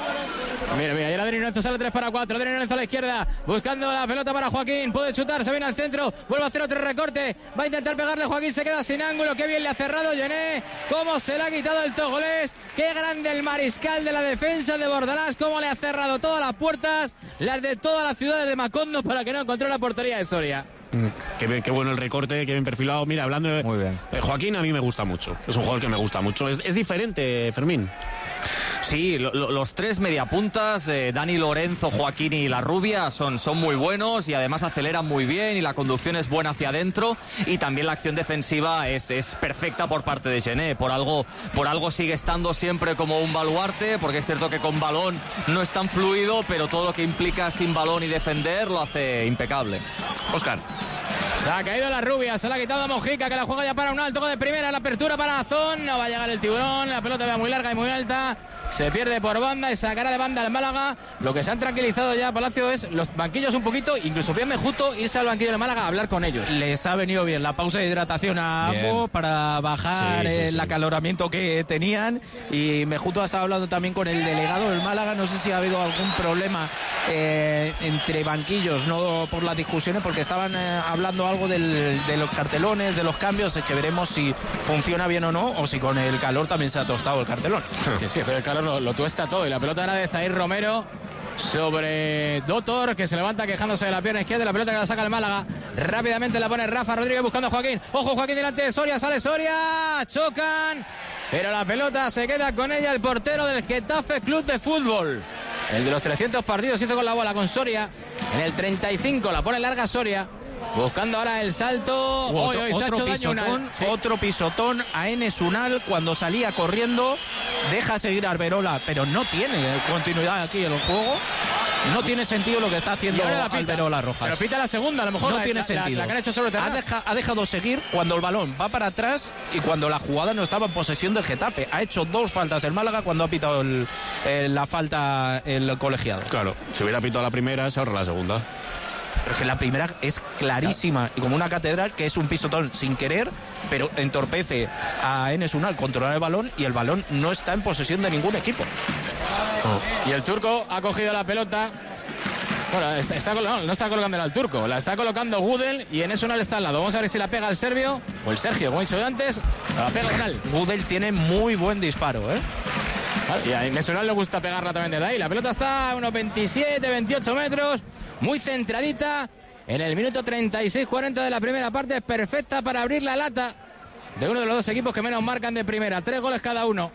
Mira, mira, y el Adrián Lorenzo sale tres para cuatro. Adrián Lorenzo a la izquierda, buscando la pelota para Joaquín. Puede chutar, se viene al centro, vuelve a hacer otro recorte. Va a intentar pegarle Joaquín, se queda sin ángulo. Qué bien le ha cerrado Gené. Cómo se le ha quitado el togolés. Qué grande el mariscal de la defensa de Bordalás. Cómo le ha cerrado todas las puertas, las de todas las ciudades de Macondo, para que no encontrara la portería de Soria. Qué, bien- qué bueno el recorte, qué bien perfilado. Mira, hablando de Muy bien. eh, Joaquín, a mí me gusta mucho. Es un jugador que me gusta mucho. Es, es diferente, Fermín. Sí, lo- lo- los tres mediapuntas, eh, Dani Lorenzo, Joaquín y La Rubia, son, son muy buenos y además aceleran muy bien y la conducción es buena hacia adentro, y también la acción defensiva es, es perfecta por parte de Gené. Por algo, por algo sigue estando siempre como un baluarte, porque es cierto que con balón no es tan fluido, pero todo lo que implica sin balón y defender lo hace impecable. Óscar. Se ha caído la Rubia, se la ha quitado a Mojica, que la juega ya para un alto de primera, la apertura para Azón, no va a llegar el tiburón, la pelota va muy larga y muy alta, se pierde por banda y sacará de banda al Málaga. Lo que se han tranquilizado ya Palacio es los banquillos un poquito, incluso bien Mejuto irse al banquillo del Málaga a hablar con ellos. Les ha venido bien la pausa de hidratación a Bien. ambos para bajar Sí, sí, el sí. acaloramiento que tenían, y Mejuto ha estado hablando también con el delegado del Málaga. No sé si ha habido algún problema eh, entre banquillos, no por las discusiones, porque estaban eh, hablando algo del- de los cartelones, de los cambios, es que veremos si funciona bien o no, o si con el calor también se ha tostado el cartelón. Sí, sí, el calor lo, lo tuesta todo, y la pelota era de Zair Romero sobre Dotor, que se levanta quejándose de la pierna izquierda, y la pelota que la saca el Málaga. Rápidamente la pone Rafa Rodríguez buscando a Joaquín. Ojo, Joaquín delante de Soria, sale Soria, chocan, pero la pelota se queda con ella el portero del Getafe Club de Fútbol. El de los trescientos partidos hizo con la bola con Soria. En el treinta y cinco la pone larga Soria, buscando ahora el salto. Hoy, Otro, hoy se ha otro hecho daño pisotón, Unal. Sí. otro pisotón a Enes Unal cuando salía corriendo, deja seguir a Arberola, pero no tiene continuidad aquí en el juego. No tiene sentido lo que está haciendo Alberola Rojas. Pero pita la segunda, a lo mejor. No la, tiene la, sentido. La, la que han hecho sobre ha, deja, ha dejado seguir cuando el balón va para atrás y cuando la jugada no estaba en posesión del Getafe. Ha hecho dos faltas el Málaga cuando ha pitado el, el, la falta el colegiado. Claro, si hubiera pitado la primera, se ahorra la segunda. Pero es que la primera es clarísima y como una catedral, que es un pisotón sin querer, pero entorpece a Enes Unal controlar el balón y el balón no está en posesión de ningún equipo. Oh. Y el turco ha cogido la pelota. Bueno, está, está, no, no está colocándola al turco, la está colocando Gudel y Enes Unal está al lado. Vamos a ver si la pega el serbio o el Sergio, como he dicho antes. La pega Unal. Gudel tiene muy buen disparo, ¿eh? Y a Enes Unal le gusta pegarla también desde ahí. La pelota está a unos veintisiete, veintiocho metros, muy centradita. En el minuto treinta y seis cuarenta de la primera parte, es perfecta para abrir la lata de uno de los dos equipos que menos marcan de primera. Tres goles cada uno.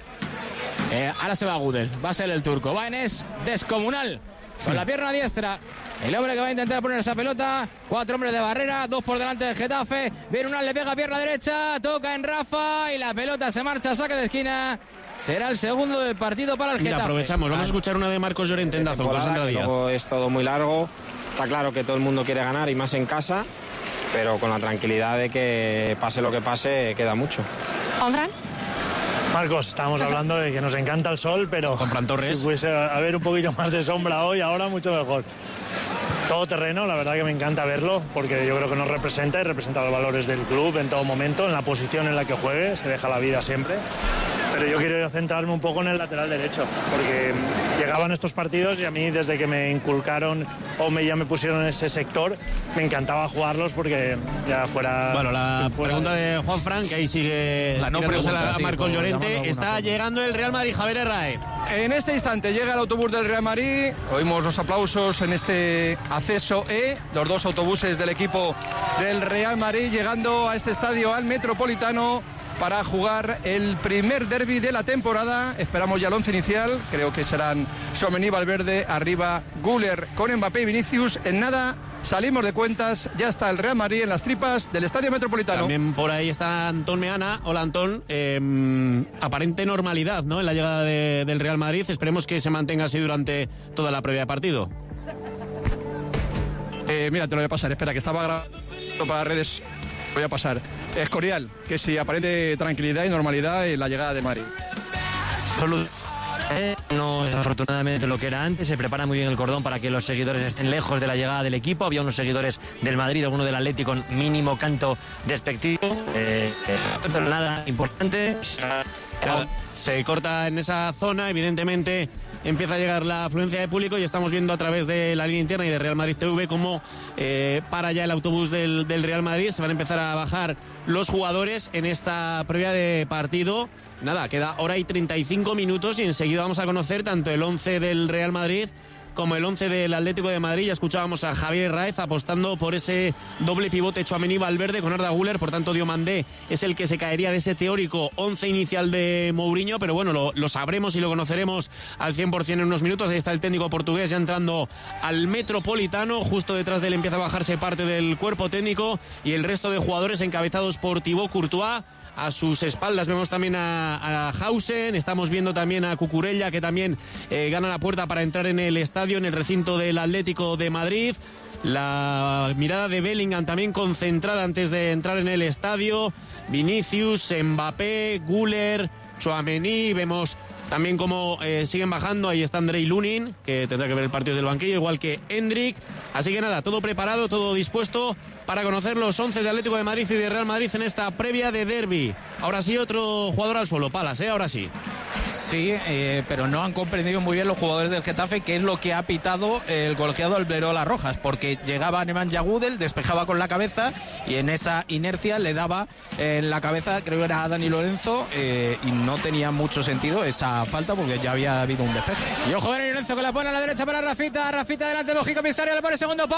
Eh, ahora se va Gudel, va a ser el turco. Va Enes, descomunal, con la pierna diestra. El hombre que va a intentar poner esa pelota. Cuatro hombres de barrera, dos por delante del Getafe. Viene Unal, le pega pierna derecha, toca en Rafa y la pelota se marcha a saque de esquina. Será el segundo del partido para el Getafe. Mira, aprovechamos, vamos a escuchar una de Marcos Llorente en Dazón con Sandra Díaz. Es todo muy largo, está claro que todo el mundo quiere ganar y más en casa, pero con la tranquilidad de que pase lo que pase, queda mucho. ¿Juanfran? Marcos, estábamos hablando de que nos encanta el sol, pero Torres. si pudiese haber un poquito más de sombra hoy, ahora mucho mejor. Todo terreno, la verdad que me encanta verlo, porque yo creo que nos representa y representa los valores del club en todo momento, en la posición en la que juegue, se deja la vida siempre. Pero yo quiero centrarme un poco en el lateral derecho, porque llegaban estos partidos y a mí desde que me inculcaron o me, ya me pusieron en ese sector, me encantaba jugarlos porque ya fuera... Bueno, la fuera pregunta de Juan Fran, que ahí sigue la no pregunta, a sí, Marcos Llorente, está cosa. llegando el Real Madrid, Javier Herráez. En este instante llega el autobús del Real Madrid, oímos los aplausos en este acceso E, los dos autobuses del equipo del Real Madrid llegando a este estadio, al Metropolitano, para jugar el primer derbi de la temporada. Esperamos ya el once inicial, creo que serán Tchouaméni, Valverde, arriba Güler con Mbappé y Vinicius. En nada salimos de cuentas, ya está el Real Madrid en las tripas del Estadio Metropolitano. También por ahí está Antón Meana. Hola, Antón. Eh, aparente normalidad, ¿no?, en la llegada de, del Real Madrid. Esperemos que se mantenga así durante toda la previa de partido. Eh, mira, te lo voy a pasar, espera, que estaba grabando para redes. Voy a pasar. Escorial, que si aparente tranquilidad y normalidad en la llegada de Madrid. No es afortunadamente lo que era antes, se prepara muy bien el cordón para que los seguidores estén lejos de la llegada del equipo. Había unos seguidores del Madrid, alguno del Atlético con mínimo canto despectivo, eh, eh, pero nada importante. Claro, se corta en esa zona, evidentemente empieza a llegar la afluencia de público y estamos viendo a través de la línea interna y de Real Madrid T V cómo eh, para ya el autobús del, del Real Madrid. Se van a empezar a bajar los jugadores en esta previa de partido. Nada, queda hora y treinta y cinco minutos y enseguida vamos a conocer tanto el once del Real Madrid como el once del Atlético de Madrid. Ya escuchábamos a Javier Herráez apostando por ese doble pivote Tchouaméni Valverde con Arda Güler. Por tanto, Diomandé es el que se caería de ese teórico once inicial de Mourinho, pero bueno, lo, lo sabremos y lo conoceremos al cien por ciento en unos minutos. Ahí está el técnico portugués ya entrando al Metropolitano. Justo detrás de él empieza a bajarse parte del cuerpo técnico y el resto de jugadores encabezados por Thibaut Courtois. A sus espaldas vemos también a, a Hausen, estamos viendo también a Cucurella, que también eh, gana la puerta para entrar en el estadio, en el recinto del Atlético de Madrid. La mirada de Bellingham también concentrada antes de entrar en el estadio. Vinicius, Mbappé, Güler, Tchouaméni, vemos también cómo eh, siguen bajando. Ahí está Andrei Lunin, que tendrá que ver el partido del banquillo, igual que Endrick. Así que nada, todo preparado, todo dispuesto para conocer los once de Atlético de Madrid y de Real Madrid en esta previa de derbi. Ahora sí, otro jugador al suelo, Palas, ¿eh? Ahora sí. Sí, eh, pero no han comprendido muy bien los jugadores del Getafe qué es lo que ha pitado el colegiado Alberola Rojas, porque llegaba Nemanja Güler, despejaba con la cabeza y en esa inercia le daba en la cabeza, creo que era a Dani Lorenzo, eh, y no tenía mucho sentido esa falta porque ya había habido un despeje. Y ojo, Dani Lorenzo que la pone a la derecha para Rafita, Rafita delante de Mojica Pisario, le pone el segundo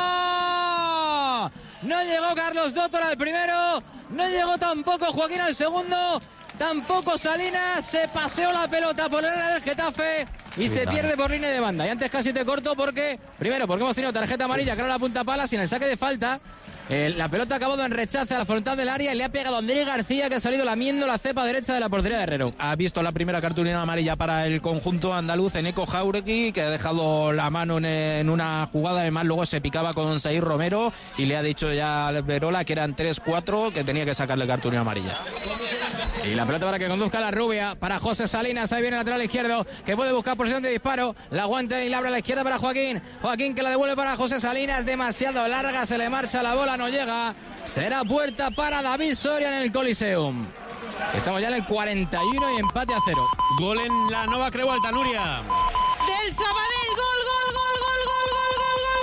palo. No llegó Carlos Dottor al primero, no llegó tampoco Joaquín al segundo, tampoco Salinas, se paseó la pelota por el área del Getafe y sí, se dale. pierde por línea de banda. Y antes casi te corto porque, primero, porque hemos tenido tarjeta amarilla, que era la punta Palas, y en el saque de falta Eh, la pelota ha acabado en rechace a la frontal del área y le ha pegado a Andrés García, que ha salido lamiendo la cepa derecha de la portería de Herrero. Ha visto la primera cartulina amarilla para el conjunto andaluz en Eco Jauregui, que ha dejado la mano en, en una jugada. Además, luego se picaba con Saír Romero y le ha dicho ya al Verola que eran tres cuatro, que tenía que sacarle cartulina amarilla. Y la pelota para que conduzca la rubia para José Salinas. Ahí viene el lateral izquierdo, que puede buscar posición de disparo. La aguanta y la abre a la izquierda para Joaquín. Joaquín, que la devuelve para José Salinas. Demasiado larga, se le marcha la bola, no llega. Será puerta para David Soria en el Coliseum. Estamos ya en el cuarenta y uno y empate a cero. Gol en la Nova Creu Alta, Nuria. Del Sabadell, gol, gol, gol, gol, gol, gol, gol, gol,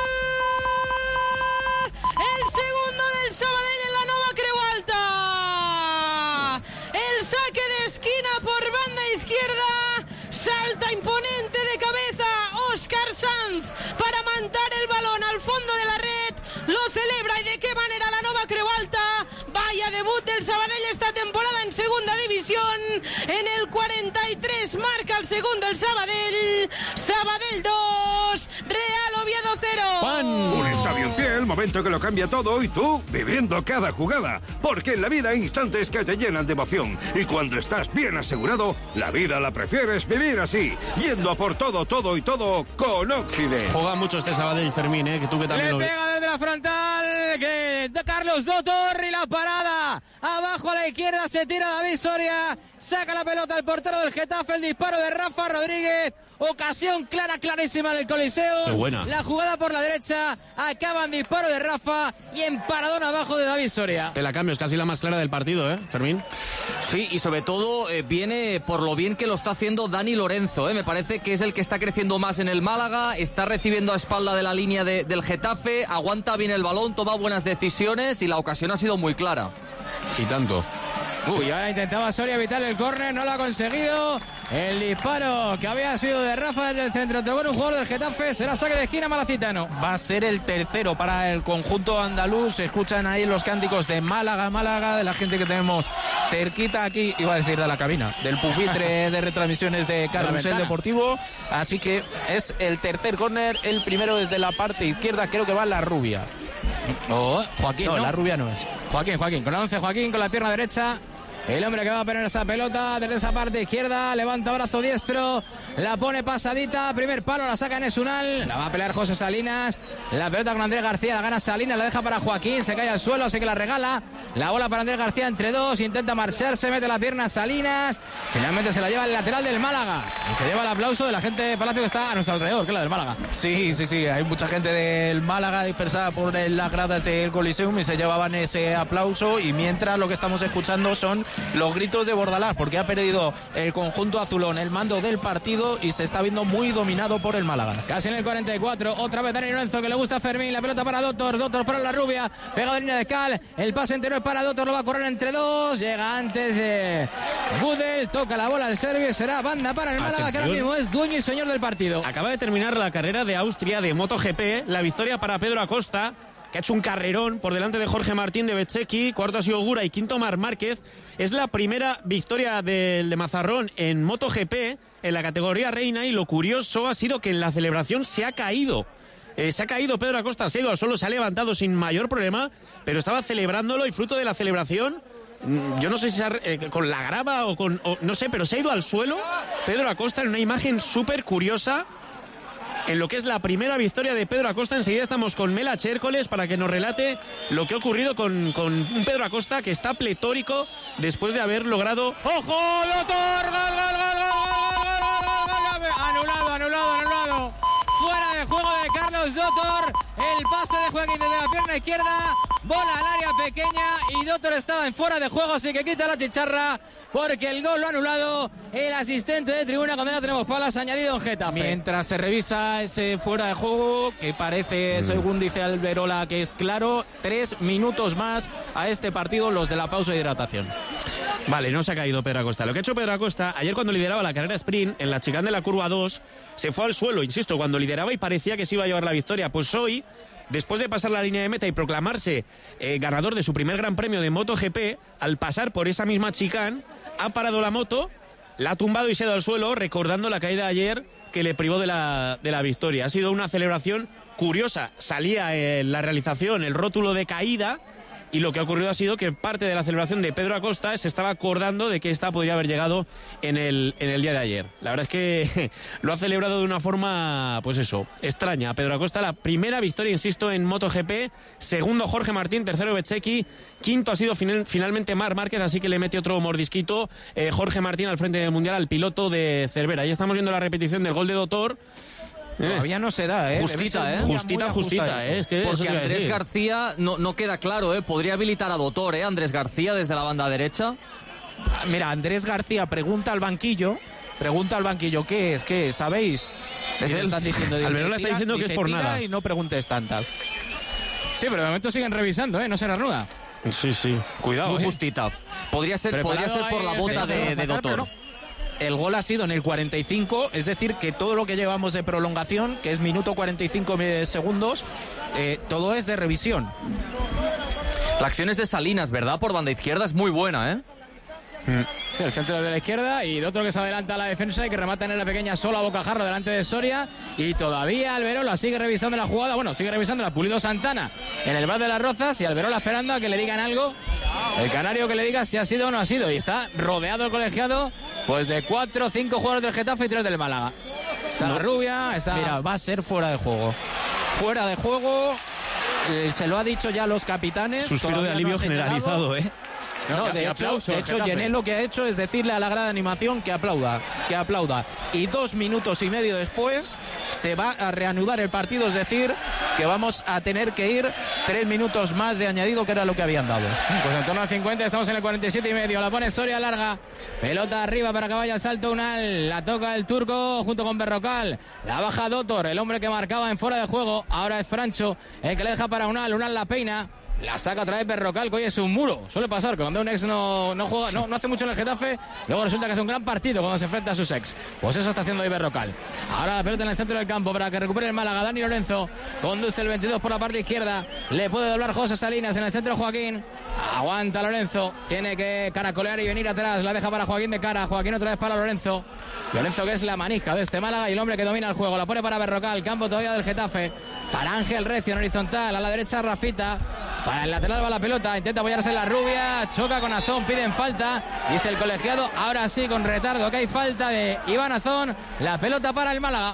gol. El segundo del Sabadell en la Nova Creu Alta. El saque de esquina por banda izquierda. Salta imponente de cabeza Óscar Sanz para mandar el balón al fondo de la red. Lo celebra, y de qué manera, la Nova Creu Alta. Vaya debut del Sabadell esta temporada en segunda división. En el cuarenta y tres marca el segundo el Sabadell. Sabadell dos, Real Oviedo cero. Juan. Un estadio en pie, el momento que lo cambia todo, y tú viviendo cada jugada. Porque en la vida hay instantes que te llenan de emoción. Y cuando estás bien asegurado, la vida la prefieres vivir así. Yendo a por todo, todo y todo con Occident. Juega mucho este Sabadell, Fermín, ¿eh? Que tú que también Le lo ves. pega desde la frontal, que de Carlos Dotor, y la parada. Abajo a la izquierda se tira David Soria. Saca la pelota el portero del Getafe. El disparo de Rafa Rodríguez. Ocasión clara, clarísima en el Coliseo. Qué buena. La jugada por la derecha. Acaba en disparo de Rafa y en paradón abajo de David Soria. Te la cambio, es casi la más clara del partido, ¿eh, Fermín? Sí, y sobre todo eh, viene por lo bien que lo está haciendo Dani Lorenzo. ¿eh? Me parece que es el que está creciendo más en el Málaga. Está recibiendo a espalda de la línea de, del Getafe. Aguanta bien el balón, toma buenas decisiones y la ocasión ha sido muy clara. Y tanto. Uy, ahora intentaba Soria evitar el córner, no lo ha conseguido. El disparo que había sido de Rafa desde el centro, tocó en un jugador del Getafe, será saque de esquina malacitano. Va a ser el tercero para el conjunto andaluz. Se escuchan ahí los cánticos de Málaga, Málaga, de la gente que tenemos cerquita aquí, iba a decir de la cabina, del pupitre de retransmisiones de Carrusel Deportivo. Así que es el tercer córner, el primero desde la parte izquierda, creo que va la rubia. Oh, Joaquín, no, no, la rubia no es. Joaquín, Joaquín, con el once Joaquín, con la pierna derecha. El hombre que va a poner esa pelota desde esa parte izquierda, levanta brazo diestro, la pone pasadita, primer palo, la saca Nesunal, la va a pelear José Salinas, la pelota con Andrés García, la gana Salinas, la deja para Joaquín, se cae al suelo, así que la regala, la bola para Andrés García entre dos, intenta marcharse, mete la pierna Salinas, finalmente se la lleva el lateral del Málaga, y se lleva el aplauso de la gente de Palacio que está a nuestro alrededor, que es la del Málaga. Sí, sí, sí, hay mucha gente del Málaga dispersada por las gradas del Coliseum y se llevaban ese aplauso, y mientras lo que estamos escuchando son los gritos de Bordalás, porque ha perdido el conjunto azulón el mando del partido y se está viendo muy dominado por el Málaga. Casi en el cuarenta y cuatro, otra vez Dani Lorenzo, que le gusta a Fermín, la pelota para Dotor, Dotor para la rubia, pega de línea de Cal, el pase interior para Dotor, lo va a correr entre dos, llega antes de Gudel, toca la bola al serbio y será banda para el Málaga. Atención, que ahora mismo es dueño y señor del partido. Acaba de terminar la carrera de Austria de MotoGP, la victoria para Pedro Acosta, que ha hecho un carrerón por delante de Jorge Martín de Bececchi, cuarto ha sido Gura y quinto Marc Márquez. Es la primera victoria del de Mazarrón en MotoGP en la categoría reina, y lo curioso ha sido que en la celebración se ha caído. Eh, se ha caído Pedro Acosta, se ha ido al suelo, se ha levantado sin mayor problema, pero estaba celebrándolo y fruto de la celebración, yo no sé si se ha, eh, con la grava o con... O, no sé, pero se ha ido al suelo Pedro Acosta en una imagen súper curiosa. En lo que es la primera victoria de Pedro Acosta, enseguida estamos con Mela Chércoles para que nos relate lo que ha ocurrido con, con un Pedro Acosta que está pletórico después de haber logrado... ¡Ojo, Dotor! ¡Gol, gol, gol, gol, gol, gol, gol, gol! Anulado, anulado, anulado. Fuera de juego de Carlos Dotor. El pase de Joaquín desde la pierna izquierda. Bola al área pequeña y Dotor estaba en fuera de juego, así que quita la chicharra porque el gol lo ha anulado el asistente de tribuna. Cuando ya tenemos palas añadido en Getafe. Mientras se revisa ese fuera de juego, que parece, mm. según dice Alberola, que es claro, tres minutos más a este partido, los de la pausa de hidratación. Vale, no se ha caído Pedro Acosta. Lo que ha hecho Pedro Acosta, ayer cuando lideraba la carrera sprint, en la chicane de la curva dos, se fue al suelo, insisto, cuando lideraba y parecía que se iba a llevar la victoria. Pues hoy, después de pasar la línea de meta y proclamarse eh, ganador de su primer gran premio de MotoGP, al pasar por esa misma chicane, ha parado la moto, la ha tumbado y se ha ido al suelo, recordando la caída de ayer que le privó de la, de la victoria. Ha sido una celebración curiosa. Salía en la realización el rótulo de caída, y lo que ha ocurrido ha sido que parte de la celebración de Pedro Acosta se estaba acordando de que esta podría haber llegado en el, en el día de ayer. La verdad es que lo ha celebrado de una forma, pues eso, extraña. Pedro Acosta, la primera victoria, insisto, en MotoGP. Segundo Jorge Martín, tercero Bezzecchi, quinto ha sido final, finalmente Marc Márquez, así que le mete otro mordisquito eh, Jorge Martín al frente del Mundial al piloto de Cervera. Ahí estamos viendo la repetición del gol de Dotor. Todavía no se da, ¿eh? Justita, ¿eh? Muy, justita, muy justita, ¿eh? Es que porque Andrés García no, no queda claro, ¿eh? Podría habilitar a Dotor, ¿eh? Andrés García desde la banda derecha. Mira, Andrés García pregunta al banquillo, pregunta al banquillo, ¿qué es? ¿Qué es? ¿Sabéis? Es él. Están diciendo, Alberola está diciendo que es por nada. Y no preguntes tanta. Sí, pero de momento siguen revisando, ¿eh? No se reanuda. Sí, sí. Cuidado, Muy ¿eh? justita. Podría ser, podría ser por la bota de, de Dotor. El gol ha sido en el cuarenta y cinco, es decir, que todo lo que llevamos de prolongación, que es minuto cuarenta y cinco segundos, eh, todo es de revisión. La acción es de Salinas, ¿verdad? Por banda izquierda es muy buena, ¿eh? Sí, el centro de la izquierda y de otro que se adelanta a la defensa y que remata en la pequeña sola a bocajarro delante de Soria, y todavía Alberola sigue revisando la jugada, bueno, sigue revisando la Pulido Santana en el bar de las Rozas, y Alberola esperando a que le digan algo, el canario que le diga si ha sido o no ha sido, y está rodeado el colegiado pues de cuatro o cinco jugadores del Getafe y tres del Málaga. Está no. la rubia, está... Mira, va a ser fuera de juego. Fuera de juego, eh, se lo ha dicho ya los capitanes. Suspiro de alivio no generalizado, ¿eh? No, de hecho, de hecho Gené lo que ha hecho es decirle a la grada de animación que aplauda, que aplauda. Y dos minutos y medio después se va a reanudar el partido, es decir, que vamos a tener que ir tres minutos más de añadido, que era lo que habían dado. Pues en torno al cincuenta, estamos en el cuarenta y siete y medio. La pone Soria larga, pelota arriba para que vaya al salto Unal, la toca el turco junto con Berrocal, la baja Dotor, el hombre que marcaba en fuera de juego. Ahora es Francho el que le deja para Unal, Unal la peina. La saca otra vez Berrocal, que hoy es un muro. Suele pasar que cuando un ex no, no juega, no, no hace mucho en el Getafe, luego resulta que hace un gran partido cuando se enfrenta a sus ex. Pues eso está haciendo hoy Berrocal. Ahora la pelota en el centro del campo para que recupere el Málaga. Dani Lorenzo conduce el veintidós por la parte izquierda. Le puede doblar José Salinas en el centro Joaquín. Aguanta Lorenzo. Tiene que caracolear y venir atrás. La deja para Joaquín de cara. Joaquín otra vez para Lorenzo. Lorenzo, que es la manija de este Málaga y el hombre que domina el juego. La pone para Berrocal. Campo todavía del Getafe. Para Ángel Recio en horizontal. A la derecha Rafita. Para el lateral va la pelota, intenta apoyarse en la rubia, choca con Azón, piden falta, dice el colegiado, ahora sí con retardo que hay falta de Iván Azón, la pelota para el Málaga.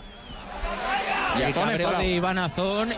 Y el cabreo de Iván Azón,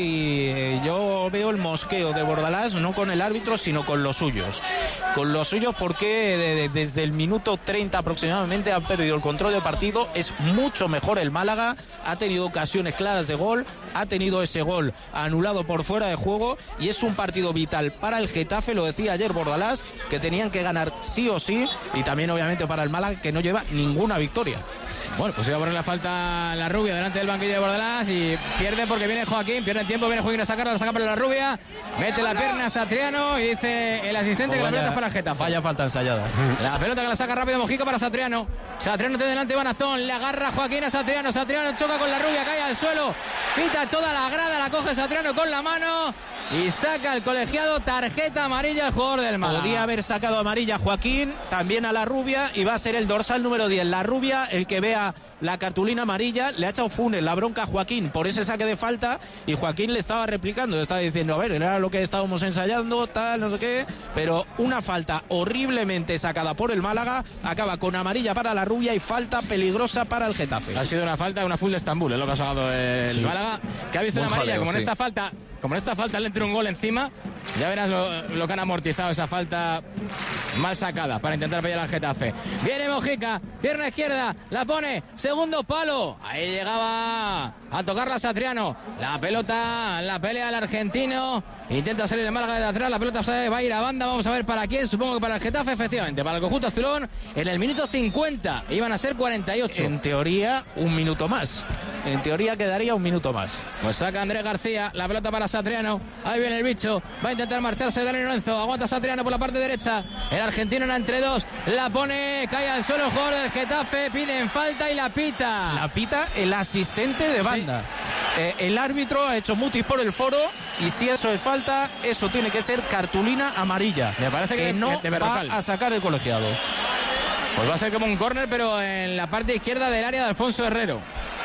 y yo veo el mosqueo de Bordalás no con el árbitro sino con los suyos, con los suyos porque de, de, desde el minuto treinta aproximadamente han perdido el control del partido. Es mucho mejor el Málaga, ha tenido ocasiones claras de gol, ha tenido ese gol anulado por fuera de juego, y es un partido vital para el Getafe, lo decía ayer Bordalás, que tenían que ganar sí o sí, y también obviamente para el Málaga, que no lleva ninguna victoria. Bueno, pues iba a poner la falta la rubia delante del banquillo de Bordalás y pierde porque viene Joaquín, pierde el tiempo, viene Joaquín a sacarla, la saca para la rubia, mete la pierna a Satriano y dice el asistente oh, que vaya, la pelota es para el Getafe. Vaya falta ensayada. La pelota que la saca rápido Mojica para Satriano. Satriano tiene delante Iván Azón, le agarra Joaquín a Satriano, Satriano choca con la rubia, cae al suelo, pita toda la grada, la coge Satriano con la mano y saca el colegiado tarjeta amarilla al jugador del Málaga. Podía haber sacado amarilla a Joaquín, también a la rubia, y va a ser el dorsal número diez, la rubia, el que vea la cartulina amarilla. Le ha echado Funes la bronca a Joaquín por ese saque de falta, y Joaquín le estaba replicando, le estaba diciendo, a ver, era lo que estábamos ensayando, tal, no sé qué, pero una falta horriblemente sacada por el Málaga, acaba con amarilla para la rubia y falta peligrosa para el Getafe. Ha sido una falta, una full de Estambul, es lo que ha sacado el sí. Málaga, que ha visto Buen una amarilla, jaleo, como en sí. esta falta, como en esta falta le entra un gol encima, ya verás lo, lo que han amortizado esa falta mal sacada para intentar pillar al Getafe. Viene Mojica, pierna izquierda, la pone, segundo palo, ahí llegaba a tocarla Satriano, la pelota, la pelea el argentino, intenta salir el Málaga de atrás, la pelota va a ir a banda, vamos a ver para quién, supongo que para el Getafe, efectivamente, para el conjunto azulón, en el minuto cincuenta, iban a ser cuarenta y ocho. En teoría, un minuto más. En teoría quedaría un minuto más. Pues saca Andrés García, la pelota para Satriano, ahí viene el bicho, va a intentar marcharse Dani Lorenzo, aguanta Satriano por la parte derecha, el argentino en entre dos, la pone, cae al suelo el jugador del Getafe, piden falta y la pita. La pita el asistente de banda. Sí. Eh, el árbitro ha hecho mutis por el foro, y si eso es falta, eso tiene que ser cartulina amarilla. Me parece que, que no de va a sacar el colegiado. Pues va a ser como un córner, pero en la parte izquierda del área de Alfonso Herrero.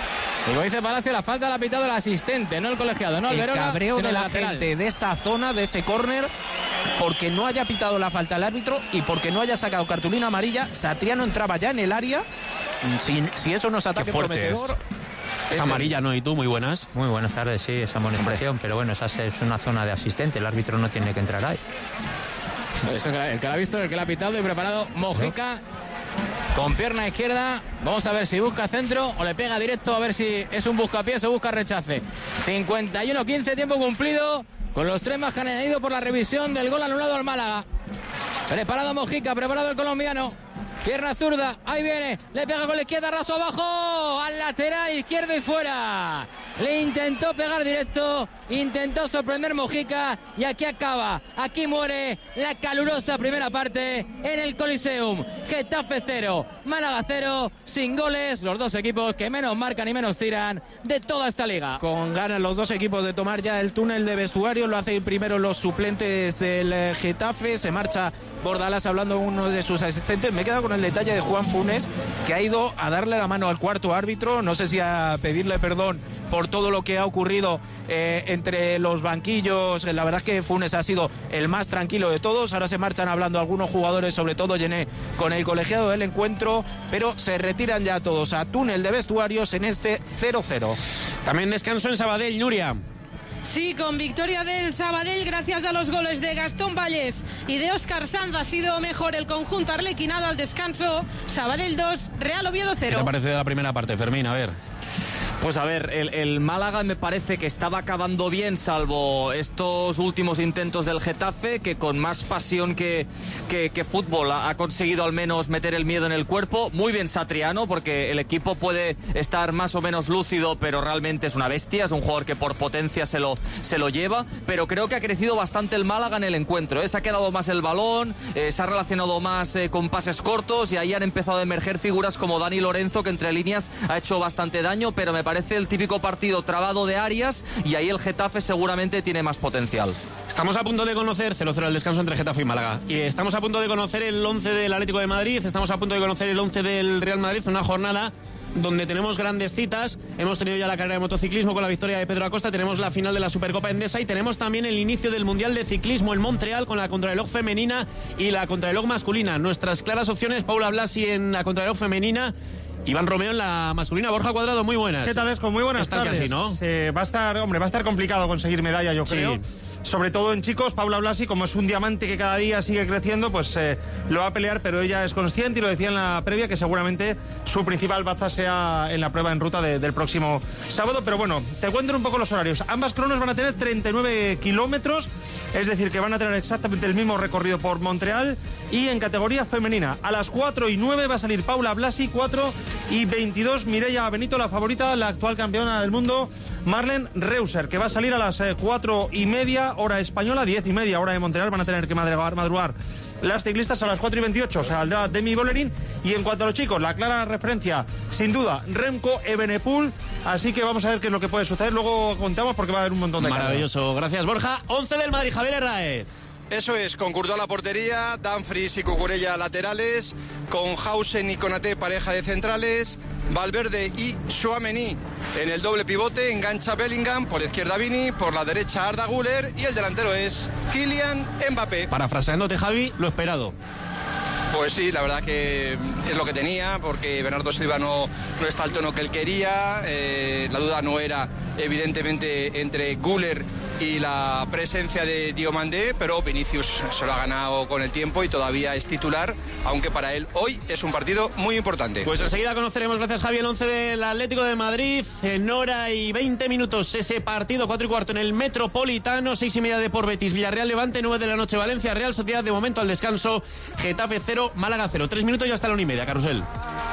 Y como dice Palacio, la falta la ha pitado el asistente, no el colegiado, no el, el Verona, cabreo sino de la lateral. gente de esa zona, de ese córner, porque no haya pitado la falta el árbitro y porque no haya sacado cartulina amarilla. Satriano entraba ya en el área. Si, si eso no es ataque prometedor... Es amarilla, ¿no? ¿Y tú? Muy buenas. Muy buenas tardes, sí, esa amonestación, pero bueno, esa es una zona de asistente, el árbitro no tiene que entrar ahí. Eso, el que la ha visto, el que la ha pitado y preparado, Mojica, con pierna izquierda. Vamos a ver si busca centro o le pega directo, a ver si es un buscapiés o busca rechace. cincuenta y uno quince, tiempo cumplido, con los tres más que han añadido por la revisión del gol anulado al Málaga. Preparado Mojica, preparado el colombiano. Pierna zurda, ahí viene, le pega con la izquierda, raso abajo, al lateral izquierdo y fuera. Le intentó pegar directo, intentó sorprender Mojica y aquí acaba, aquí muere la calurosa primera parte en el Coliseum. Getafe cero, Málaga cero, sin goles, los dos equipos que menos marcan y menos tiran de toda esta liga. Con ganas los dos equipos de tomar ya el túnel de vestuario, lo hacen primero los suplentes del Getafe, se marcha Bordalás hablando con uno de sus asistentes. Me he quedado con el detalle de Juan Funes, que ha ido a darle la mano al cuarto árbitro, no sé si a pedirle perdón por todo lo que ha ocurrido eh, entre los banquillos. La verdad es que Funes ha sido el más tranquilo de todos. Ahora se marchan hablando algunos jugadores, sobre todo Llené, con el colegiado del encuentro, pero se retiran ya todos a túnel de vestuarios en este cero cero. También descanso en Sabadell, Nuria. Sí, con victoria del Sabadell gracias a los goles de Gastón Vallés y de Óscar Sanz. Ha sido mejor el conjunto arlequinado al descanso. Sabadell dos, Real Oviedo cero. ¿Qué te parece de la primera parte, Fermín? A ver. Pues a ver, el, el Málaga me parece que estaba acabando bien, salvo estos últimos intentos del Getafe, que con más pasión que, que, que fútbol ha, ha conseguido al menos meter el miedo en el cuerpo. Muy bien Satriano, porque el equipo puede estar más o menos lúcido, pero realmente es una bestia, es un jugador que por potencia se lo, se lo lleva, pero creo que ha crecido bastante el Málaga en el encuentro, ¿eh? Se ha quedado más el balón, eh, se ha relacionado más eh, con pases cortos y ahí han empezado a emerger figuras como Dani Lorenzo, que entre líneas ha hecho bastante daño, pero me parece Parece el típico partido trabado de Arias y ahí el Getafe seguramente tiene más potencial. Estamos a punto de conocer cero cero el descanso entre Getafe y Málaga. Y estamos a punto de conocer el once del Atlético de Madrid, estamos a punto de conocer el once del Real Madrid, una jornada donde tenemos grandes citas. Hemos tenido ya la carrera de motociclismo con la victoria de Pedro Acosta, tenemos la final de la Supercopa Endesa y tenemos también el inicio del Mundial de Ciclismo en Montreal con la contrarreloj femenina y la contrarreloj masculina. Nuestras claras opciones, Paula Blasi en la contrarreloj femenina, Iván Romeo en la masculina. Borja Cuadrado, muy buenas. ¿Qué tal, Esco? Muy buenas Están tardes. Casi, ¿no? Eh, va a estar, hombre, va a estar complicado conseguir medalla, yo Sí. creo. Sobre todo en chicos, Paula Blasi, como es un diamante que cada día sigue creciendo, pues eh, lo va a pelear, pero ella es consciente y lo decía en la previa que seguramente su principal baza sea en la prueba en ruta de, del próximo sábado. Pero bueno, te cuento un poco los horarios. Ambas cronos van a tener treinta y nueve kilómetros, es decir, que van a tener exactamente el mismo recorrido por Montreal. Y en categoría femenina, a las cuatro y nueve va a salir Paula Blasi, cuatro y veintidós Mireia Benito, la favorita, la actual campeona del mundo, Marlen Reuser, que va a salir a las cuatro y media, hora española, diez y media, hora de Montreal. Van a tener que madrugar, madrugar las ciclistas a las cuatro y veintiocho, saldrá Demi Bollerín. Y en cuanto a los chicos, la clara referencia, sin duda, Remco Evenepoel. Así que vamos a ver qué es lo que puede suceder. Luego contamos porque va a haber un montón de Maravilloso, carga. gracias Borja. once del Madrid, Javier Herráez. Eso es, con Courtois a la portería, Dumfries y Cucurella laterales, con Hausen y Konaté pareja de centrales, Valverde y Tchouaméni en el doble pivote, engancha Bellingham, por izquierda Vini, por la derecha Arda Güler y el delantero es Kylian Mbappé. Parafraseándote, Javi, lo esperado. Pues sí, la verdad que es lo que tenía, porque Bernardo Silva no, no está al tono que él quería. Eh, la duda no era evidentemente entre Güler y la presencia de Diomandé, pero Vinicius se lo ha ganado con el tiempo y todavía es titular, aunque para él hoy es un partido muy importante. Pues enseguida conoceremos, gracias Javi, el once del Atlético de Madrid. En hora y veinte minutos ese partido, cuatro y cuarto en el Metropolitano, seis y media de por Betis, Villarreal Levante, nueve de la noche Valencia Real Sociedad. De momento al descanso, Getafe cero, Málaga cero. Tres minutos y hasta la una y media, Carrusel.